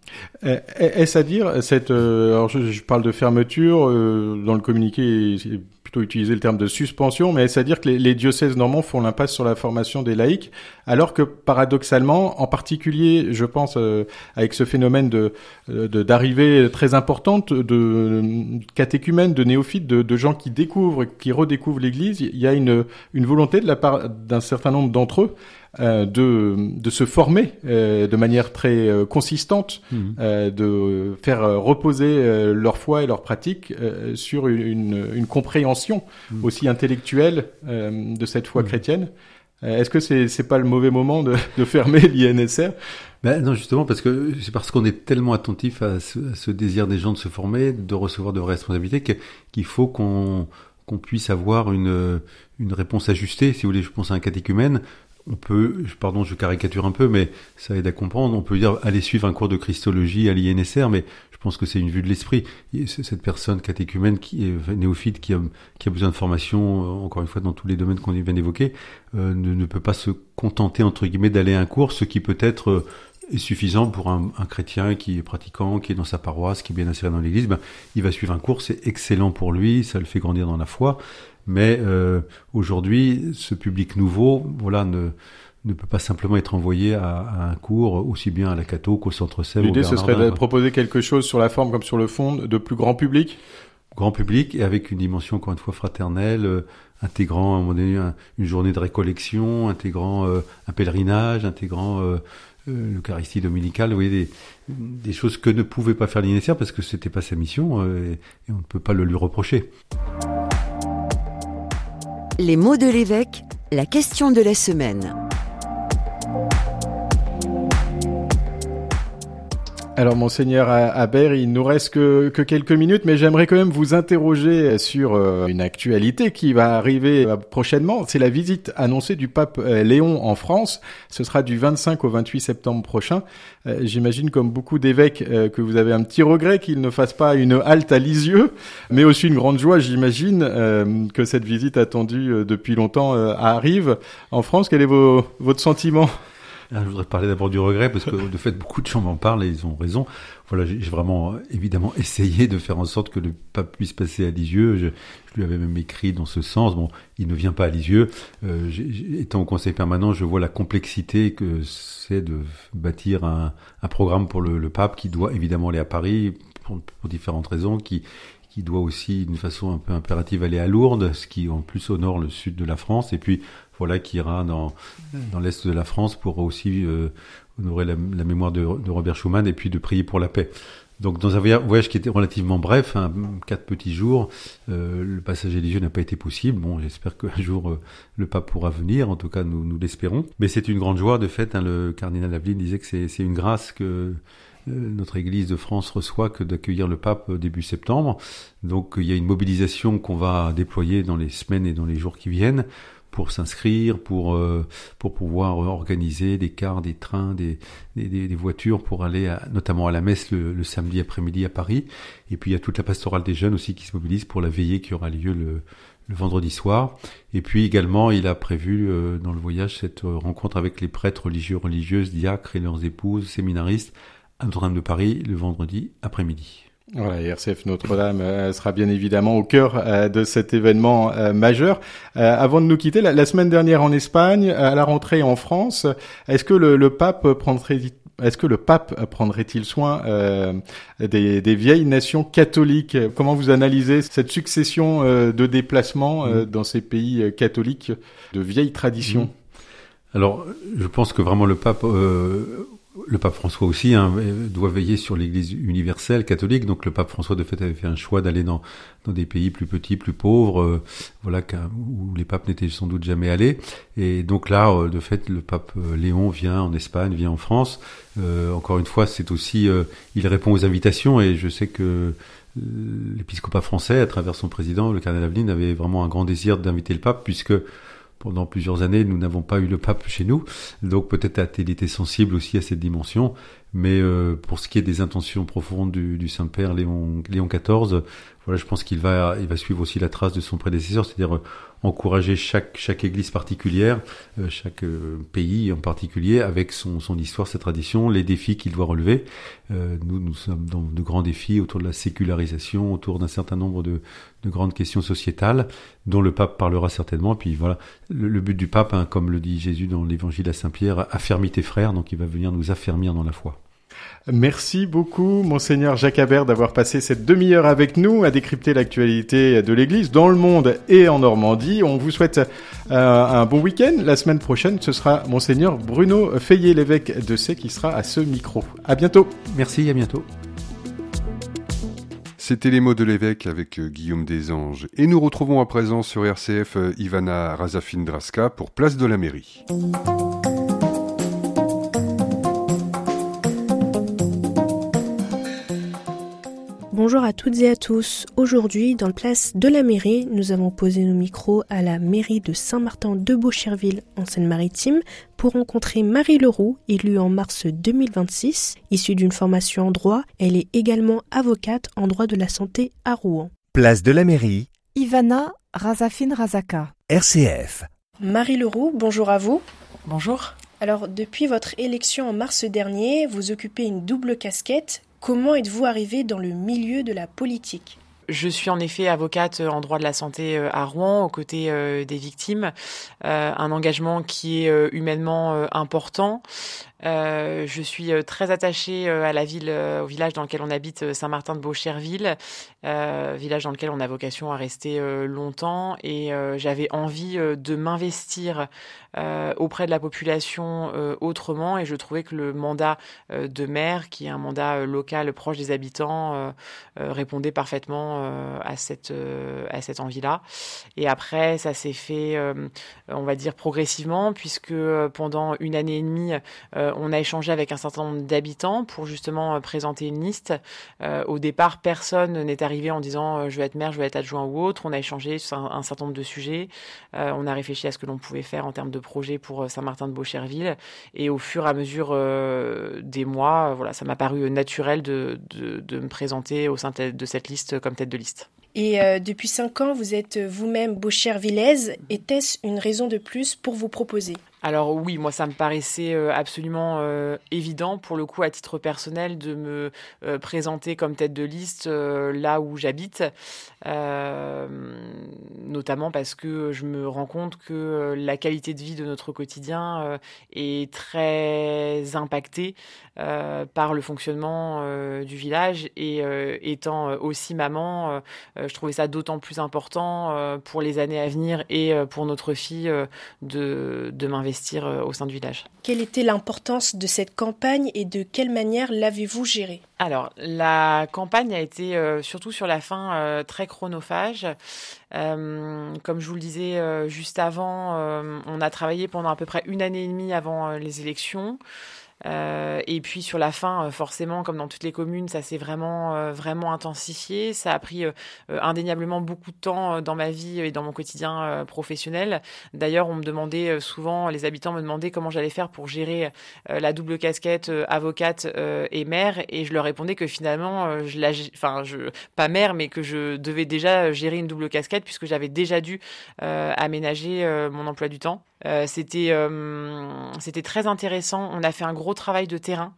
Est-ce à dire, cette, euh, alors je, je parle de fermeture, euh, dans le communiqué, c'est plutôt utilisé le terme de suspension, mais est-ce à dire que les, les diocèses normands font l'impasse sur la formation des laïcs, alors que paradoxalement, en particulier, je pense, euh, avec ce phénomène de, de d'arrivée très importante de, de catéchumènes, de néophytes, de, de gens qui découvrent, qui redécouvrent l'Église, il y a une, une volonté de la part d'un certain nombre d'entre eux Euh, de de se former euh, de manière très euh, consistante, mmh. euh, de faire euh, reposer euh, leur foi et leur pratique euh, sur une, une, une compréhension mmh. aussi intellectuelle euh, de cette foi mmh. chrétienne. Euh, est-ce que c'est c'est pas le mauvais moment de, de fermer l'I N S R? Ben non, justement, parce que c'est parce qu'on est tellement attentif à ce, à ce désir des gens de se former, de recevoir de vraies responsabilités, que, qu'il faut qu'on qu'on puisse avoir une une réponse ajustée. Si vous voulez, je pense à un catéchumène. On peut, pardon, je caricature un peu, mais ça aide à comprendre. On peut dire, allez suivre un cours de christologie à l'I N S R, mais je pense que c'est une vue de l'esprit. Cette personne catéchumène qui est néophyte, qui a, qui a besoin de formation, encore une fois, dans tous les domaines qu'on vient d'évoquer, euh, ne, ne peut pas se contenter, entre guillemets, d'aller à un cours, ce qui peut être euh, est suffisant pour un, un chrétien qui est pratiquant, qui est dans sa paroisse, qui est bien inséré dans l'église. Ben, il va suivre un cours, c'est excellent pour lui, ça le fait grandir dans la foi. Mais euh, aujourd'hui, ce public nouveau, voilà, ne ne peut pas simplement être envoyé à, à un cours aussi bien à la Catho qu'au Centre Sèvres. L'idée, ce serait de proposer quelque chose sur la forme comme sur le fond de plus grand public. Grand public et avec une dimension encore une fois fraternelle, euh, intégrant à un moment donné un, une journée de récollection, intégrant euh, un pèlerinage, intégrant euh, euh, l'Eucharistie dominicale. Vous voyez des, des choses que ne pouvait pas faire l'I N S R parce que c'était pas sa mission euh, et, et on ne peut pas le lui reprocher. Les mots de l'évêque, la question de la semaine. Alors, Monseigneur Habert, il nous reste que, que quelques minutes, mais j'aimerais quand même vous interroger sur euh, une actualité qui va arriver euh, prochainement. C'est la visite annoncée du pape euh, Léon en France. Ce sera du vingt-cinq au vingt-huit septembre prochain. Euh, j'imagine, comme beaucoup d'évêques, euh, que vous avez un petit regret qu'il ne fasse pas une halte à Lisieux, mais aussi une grande joie, j'imagine, euh, que cette visite attendue euh, depuis longtemps euh, arrive en France. Quel est vos, votre sentiment ? Je voudrais parler d'abord du regret, parce que de fait, beaucoup de gens m'en parlent et ils ont raison. Voilà, j'ai vraiment, évidemment, essayé de faire en sorte que le pape puisse passer à Lisieux. Je, je lui avais même écrit dans ce sens. Bon, il ne vient pas à Lisieux. Euh, j'ai, étant au conseil permanent, je vois la complexité que c'est de bâtir un, un programme pour le, le pape qui doit évidemment aller à Paris pour, pour différentes raisons, qui, qui doit aussi, d'une façon un peu impérative, aller à Lourdes, ce qui en plus honore le sud de la France, et puis voilà, qui ira dans, dans l'est de la France pour aussi euh, honorer la, la mémoire de, de Robert Schuman et puis de prier pour la paix. Donc dans un voyage qui était relativement bref, hein, quatre petits jours, euh, le passage religieux n'a pas été possible. Bon, j'espère qu'un jour euh, le pape pourra venir, en tout cas nous, nous l'espérons. Mais c'est une grande joie de fait, hein, le cardinal Aveline disait que c'est, c'est une grâce que euh, notre Église de France reçoit que d'accueillir le pape début septembre. Donc il y a une mobilisation qu'on va déployer dans les semaines et dans les jours qui viennent pour s'inscrire, pour euh, pour pouvoir organiser des cars, des trains, des des, des voitures pour aller à, notamment à la messe le, le samedi après-midi à Paris. Et puis il y a toute la pastorale des jeunes aussi qui se mobilise pour la veillée qui aura lieu le le vendredi soir. Et puis également, il a prévu euh, dans le voyage cette rencontre avec les prêtres religieux, religieuses, diacres et leurs épouses, séminaristes à Notre-Dame de Paris le vendredi après-midi. Voilà, R C F Notre-Dame euh, sera bien évidemment au cœur euh, de cet événement euh, majeur. Euh, avant de nous quitter, la, la semaine dernière en Espagne, à la rentrée en France, est-ce que le, le pape prendrait, est-ce que le pape prendrait-il soin euh, des, des vieilles nations catholiques ? Comment vous analysez cette succession euh, de déplacements euh, dans ces pays catholiques de vieilles traditions ? Alors, je pense que vraiment le pape euh, Le pape François aussi hein, doit veiller sur l'Église universelle catholique. Donc le pape François de fait avait fait un choix d'aller dans dans des pays plus petits, plus pauvres, euh, voilà où les papes n'étaient sans doute jamais allés. Et donc là, euh, de fait, le pape Léon vient en Espagne, vient en France. Euh, encore une fois, c'est aussi euh, il répond aux invitations et je sais que euh, l'épiscopat français, à travers son président, le cardinal Aveline, avait vraiment un grand désir d'inviter le pape puisque pendant plusieurs années, nous n'avons pas eu le pape chez nous, donc peut-être a-t-il été sensible aussi à cette dimension. Mais euh, pour ce qui est des intentions profondes du, du Saint-Père Léon, Léon quatorze, voilà, je pense qu'il va, il va suivre aussi la trace de son prédécesseur, c'est-à-dire euh, encourager chaque chaque église particulière, euh, chaque euh, pays en particulier, avec son son histoire, sa tradition, les défis qu'il doit relever. Euh, nous nous sommes dans de grands défis autour de la sécularisation, autour d'un certain nombre de de grandes questions sociétales dont le pape parlera certainement. Puis voilà, le, le but du pape, hein, comme le dit Jésus dans l'Évangile à Saint Pierre, affermis tes frères, donc il va venir nous affermir dans la foi. Merci beaucoup, Monseigneur Jacques Habert, d'avoir passé cette demi-heure avec nous à décrypter l'actualité de l'Église dans le monde et en Normandie. On vous souhaite euh, un bon week-end. La semaine prochaine, ce sera Monseigneur Bruno Feillet, l'évêque de Sées, qui sera à ce micro. À bientôt. Merci, à bientôt. C'était les mots de l'évêque avec euh, Guillaume Desanges. Et nous retrouvons à présent sur R C F euh, Ivana Razafin-Draska pour Place de la Mairie. Bonjour à toutes et à tous. Aujourd'hui, dans le Place de la Mairie, nous avons posé nos micros à la mairie de Saint-Martin-de-Beaucherville en Seine-Maritime pour rencontrer Marie Leroux, élue en mars deux mille vingt-six. Issue d'une formation en droit, elle est également avocate en droit de la santé à Rouen. Place de la Mairie, Ivana Razafin-Razaka, R C F. Marie Leroux, bonjour à vous. Bonjour. Alors, depuis votre élection en mars dernier, vous occupez une double casquette. Comment êtes-vous arrivée dans le milieu de la politique ? Je suis en effet avocate en droit de la santé à Rouen, aux côtés des victimes. Euh, un engagement qui est humainement important. Euh, je suis très attachée à la ville, au village dans lequel on habite, Saint-Martin-de-Beaucherville, euh, village dans lequel on a vocation à rester euh, longtemps. Et euh, j'avais envie euh, de m'investir euh, auprès de la population euh, autrement. Et je trouvais que le mandat euh, de maire, qui est un mandat euh, local proche des habitants, euh, euh, répondait parfaitement euh, à cette euh, à cette envie-là. Et après, ça s'est fait, euh, on va dire progressivement, puisque euh, pendant une année et demie, euh, on a échangé avec un certain nombre d'habitants pour justement euh, présenter une liste. Euh, au départ, personne n'est arrivé en disant euh, je veux être maire, je veux être adjoint ou autre. On a échangé sur un, un certain nombre de sujets. Euh, on a réfléchi à ce que l'on pouvait faire en termes de projets pour Saint-Martin-de-Beaucherville. Et au fur et à mesure euh, des mois, euh, voilà, ça m'a paru naturel de, de, de me présenter au sein de cette liste comme tête de liste. Et euh, depuis cinq ans, vous êtes vous-même beauchervillaise. Était-ce une raison de plus pour vous proposer ? Alors oui, moi ça me paraissait euh, absolument euh, évident pour le coup à titre personnel de me euh, présenter comme tête de liste euh, là où j'habite, euh, notamment parce que je me rends compte que euh, la qualité de vie de notre quotidien euh, est très impactée euh, par le fonctionnement euh, du village et euh, étant aussi maman, euh, euh, je trouvais ça d'autant plus important euh, pour les années à venir et euh, pour notre fille euh, de, de m'investir euh, au sein du village. Quelle était l'importance de cette campagne et de quelle manière l'avez-vous gérée ? Alors, la campagne a été euh, surtout sur la fin euh, très chronophage. Euh, comme je vous le disais euh, juste avant, euh, on a travaillé pendant à peu près une année et demie avant euh, les élections. Euh, et puis sur la fin, forcément, comme dans toutes les communes, ça s'est vraiment, euh, vraiment intensifié. Ça a pris euh, indéniablement beaucoup de temps dans ma vie et dans mon quotidien euh, professionnel. D'ailleurs, on me demandait euh, souvent, les habitants me demandaient comment j'allais faire pour gérer euh, la double casquette euh, avocate euh, et mère, et je leur répondais que finalement, euh, je la, enfin, je, pas mère, mais que je devais déjà gérer une double casquette puisque j'avais déjà dû euh, aménager euh, mon emploi du temps. Euh, c'était, euh, c'était très intéressant. On a fait un gros travail de terrain.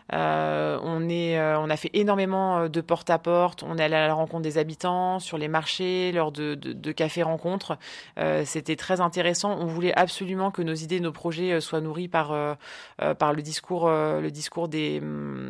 Euh, on, est, euh, on a fait énormément de porte-à-porte. On est allé à la rencontre des habitants, sur les marchés, lors de, de, de cafés-rencontres. Euh, c'était très intéressant. On voulait absolument que nos idées, nos projets soient nourris par, euh, par le discours, euh, le discours des,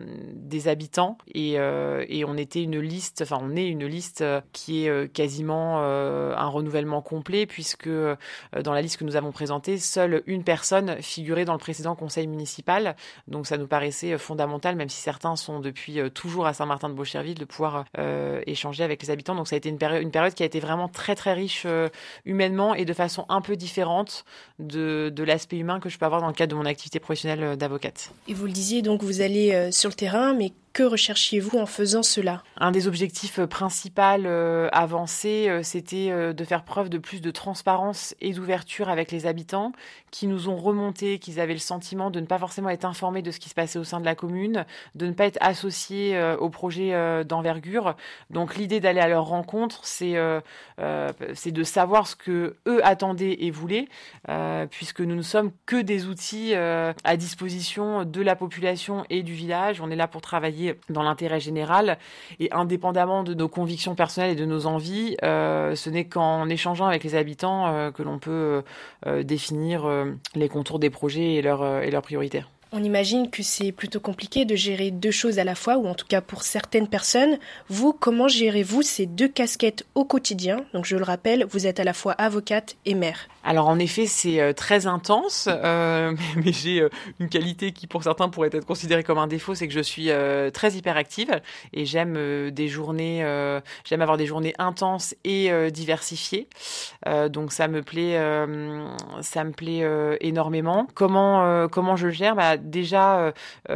des habitants. Et, euh, et on était une liste, enfin, on est une liste qui est quasiment euh, un renouvellement complet, puisque euh, dans la liste que nous avons présentée, seule une personne figurait dans le précédent conseil municipal. Donc ça nous paraissait fondamental, même si certains sont depuis toujours à Saint-Martin-de-Beaucherville, de pouvoir euh, échanger avec les habitants. Donc ça a été une période, une période qui a été vraiment très très riche euh, humainement et de façon un peu différente de, de l'aspect humain que je peux avoir dans le cadre de mon activité professionnelle d'avocate. Et vous le disiez, donc vous allez euh, sur le terrain, mais que recherchiez-vous en faisant cela ? Un des objectifs principaux euh, avancés, euh, c'était euh, de faire preuve de plus de transparence et d'ouverture avec les habitants qui nous ont remonté, qu'ils avaient le sentiment de ne pas forcément être informés de ce qui se passait au sein de la commune, de ne pas être associés euh, au projet euh, d'envergure. Donc l'idée d'aller à leur rencontre, c'est, euh, euh, c'est de savoir ce que eux attendaient et voulaient, euh, puisque nous ne sommes que des outils euh, à disposition de la population et du village. On est là pour travailler dans l'intérêt général et indépendamment de nos convictions personnelles et de nos envies, euh, ce n'est qu'en échangeant avec les habitants euh, que l'on peut euh, définir euh, les contours des projets et leurs, euh, et leurs priorités. On imagine que c'est plutôt compliqué de gérer deux choses à la fois, ou en tout cas pour certaines personnes. Vous, comment gérez-vous ces deux casquettes au quotidien ? Donc je le rappelle, vous êtes à la fois avocate et mère. Alors en effet, c'est euh, très intense, euh, mais, mais j'ai euh, une qualité qui pour certains pourrait être considérée comme un défaut, c'est que je suis euh, très hyperactive et j'aime euh, des journées, euh, j'aime avoir des journées intenses et euh, diversifiées. Euh, donc ça me plaît, euh, ça me plaît euh, énormément. Comment euh, comment je le gère ? Bah, déjà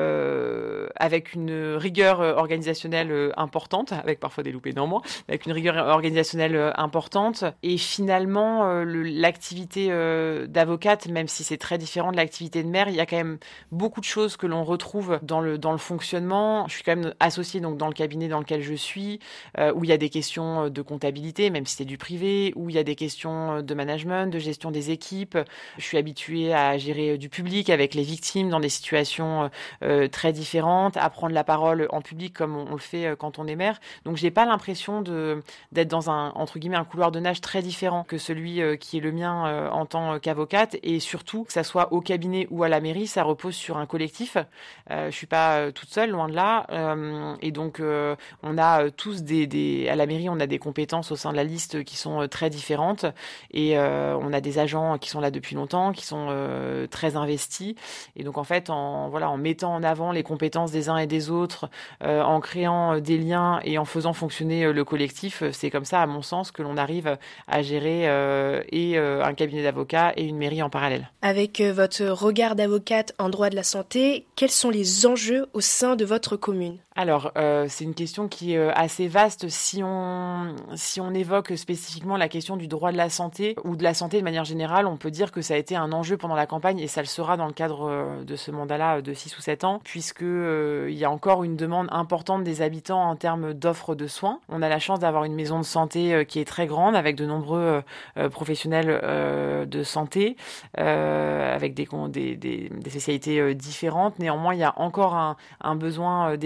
euh, avec une rigueur organisationnelle importante, avec parfois des loupés néanmoins, avec une rigueur organisationnelle importante, et finalement euh, le, l'activité euh, d'avocate, même si c'est très différent de l'activité de mère, il y a quand même beaucoup de choses que l'on retrouve dans le, dans le fonctionnement. Je suis quand même associée donc, dans le cabinet dans lequel je suis, euh, où il y a des questions de comptabilité, même si c'est du privé, où il y a des questions de management, de gestion des équipes. Je suis habituée à gérer du public avec les victimes dans des situations euh, très différentes, à prendre la parole en public comme on, on le fait euh, quand on est maire. Donc j'ai pas l'impression de d'être dans un entre guillemets un couloir de nage très différent que celui euh, qui est le mien euh, en tant qu'avocate, et surtout que ça soit au cabinet ou à la mairie, ça repose sur un collectif. Euh, je suis pas euh, toute seule, loin de là, euh, et donc euh, on a euh, tous des, des à la mairie on a des compétences au sein de la liste qui sont euh, très différentes, et euh, on a des agents qui sont là depuis longtemps, qui sont euh, très investis, et donc en fait en voilà en mettant en avant les compétences des uns et des autres, euh, en créant des liens et en faisant fonctionner le collectif, c'est comme ça à mon sens que l'on arrive à gérer euh, et euh, un cabinet d'avocats et une mairie en parallèle. Avec euh, votre regard d'avocate en droit de la santé, quels sont les enjeux au sein de votre commune ? Alors, euh, c'est une question qui est assez vaste. Si on, si on évoque spécifiquement la question du droit de la santé ou de la santé de manière générale, on peut dire que ça a été un enjeu pendant la campagne, et ça le sera dans le cadre de ce mandat-là de six ou sept ans, puisque euh, il y a encore une demande importante des habitants en termes d'offres de soins. On a la chance d'avoir une maison de santé euh, qui est très grande, avec de nombreux euh, professionnels euh, de santé, euh, avec des, des, des, des spécialités euh, différentes. Néanmoins, il y a encore un, un besoin euh, des habitants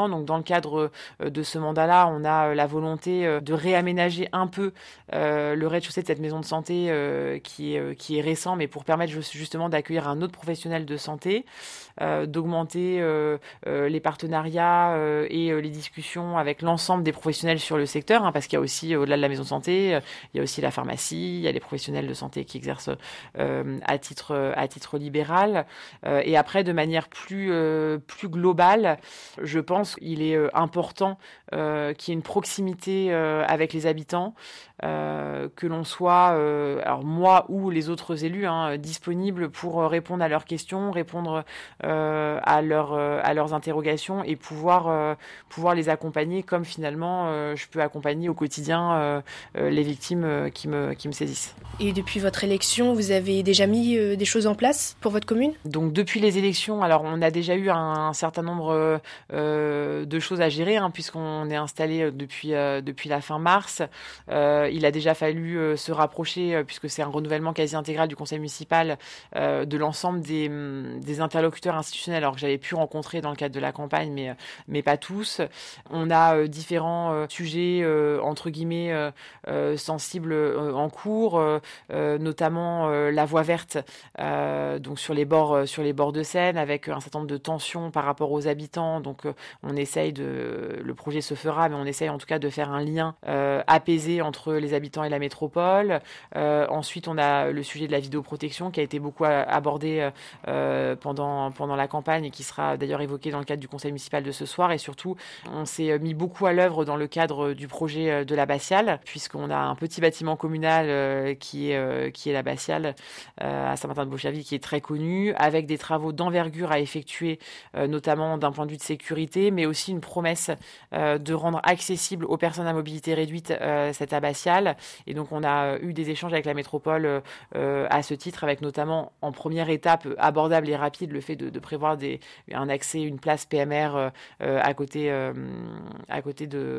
habitants. Donc dans le cadre de ce mandat-là, on a la volonté de réaménager un peu euh, le rez-de-chaussée de cette maison de santé euh, qui, est, qui est récent, mais pour permettre justement d'accueillir un autre professionnel de santé, euh, d'augmenter euh, euh, les partenariats euh, et euh, les discussions avec l'ensemble des professionnels sur le secteur, hein, parce qu'il y a aussi, au-delà de la maison de santé, euh, il y a aussi la pharmacie, il y a les professionnels de santé qui exercent euh, à titre à titre libéral. Euh, et après, de manière plus euh, plus globale, je pense qu'il est euh, important euh, qu'il y ait une proximité euh, avec les habitants, euh, que l'on soit, euh, alors moi ou les autres élus, hein, disponibles pour répondre à leurs questions, répondre euh, à leurs euh, à leurs interrogations et pouvoir euh, pouvoir les accompagner comme finalement euh, je peux accompagner au quotidien euh, euh, les victimes euh, qui me qui me saisissent. Et depuis votre élection, vous avez déjà mis euh, des choses en place pour votre commune ? Donc depuis les élections, alors on a déjà eu un, un certain nombre euh, de choses à gérer, hein, puisqu'on est installé depuis euh, depuis la fin mars. Euh, il a déjà fallu euh, se rapprocher, euh, puisque c'est un renouvellement quasi intégral du conseil municipal, euh, de l'ensemble des, des interlocuteurs institutionnels, alors que j'avais pu rencontrer dans le cadre de la campagne, mais mais pas tous. On a euh, différents euh, sujets euh, entre guillemets euh, euh, sensibles euh, en cours, euh, euh, notamment euh, la voie verte, euh, donc sur les bords euh, sur les bords de Seine, avec un certain nombre de tensions par rapport aux habitants. Donc euh, on essaye de, le projet se fera, mais on essaye en tout cas de faire un lien euh, apaisé entre les habitants et la métropole. Euh, ensuite, on a le sujet de la vidéoprotection qui a été beaucoup abordé euh, pendant pendant la campagne et qui sera d'ailleurs évoqué dans le cadre du conseil municipal de ce soir. Et surtout, on s'est mis beaucoup à l'œuvre dans le cadre du projet de l'abbatiale, puisqu'on a un petit bâtiment communal euh, qui est euh, qui est l'abbatiale euh, à Saint-Martin-de-Beaucherville, qui est très connu, avec des travaux d'envergure à effectuer, euh, notamment d'un point de vue de sécurité, mais aussi une promesse euh, de rendre accessible aux personnes à mobilité réduite euh, cette abbatiale. Et donc on a eu des échanges avec la métropole euh, à ce titre, avec notamment en première étape abordable et rapide le fait de, de prévoir des, un accès, une place P M R euh, à côté euh, à côté de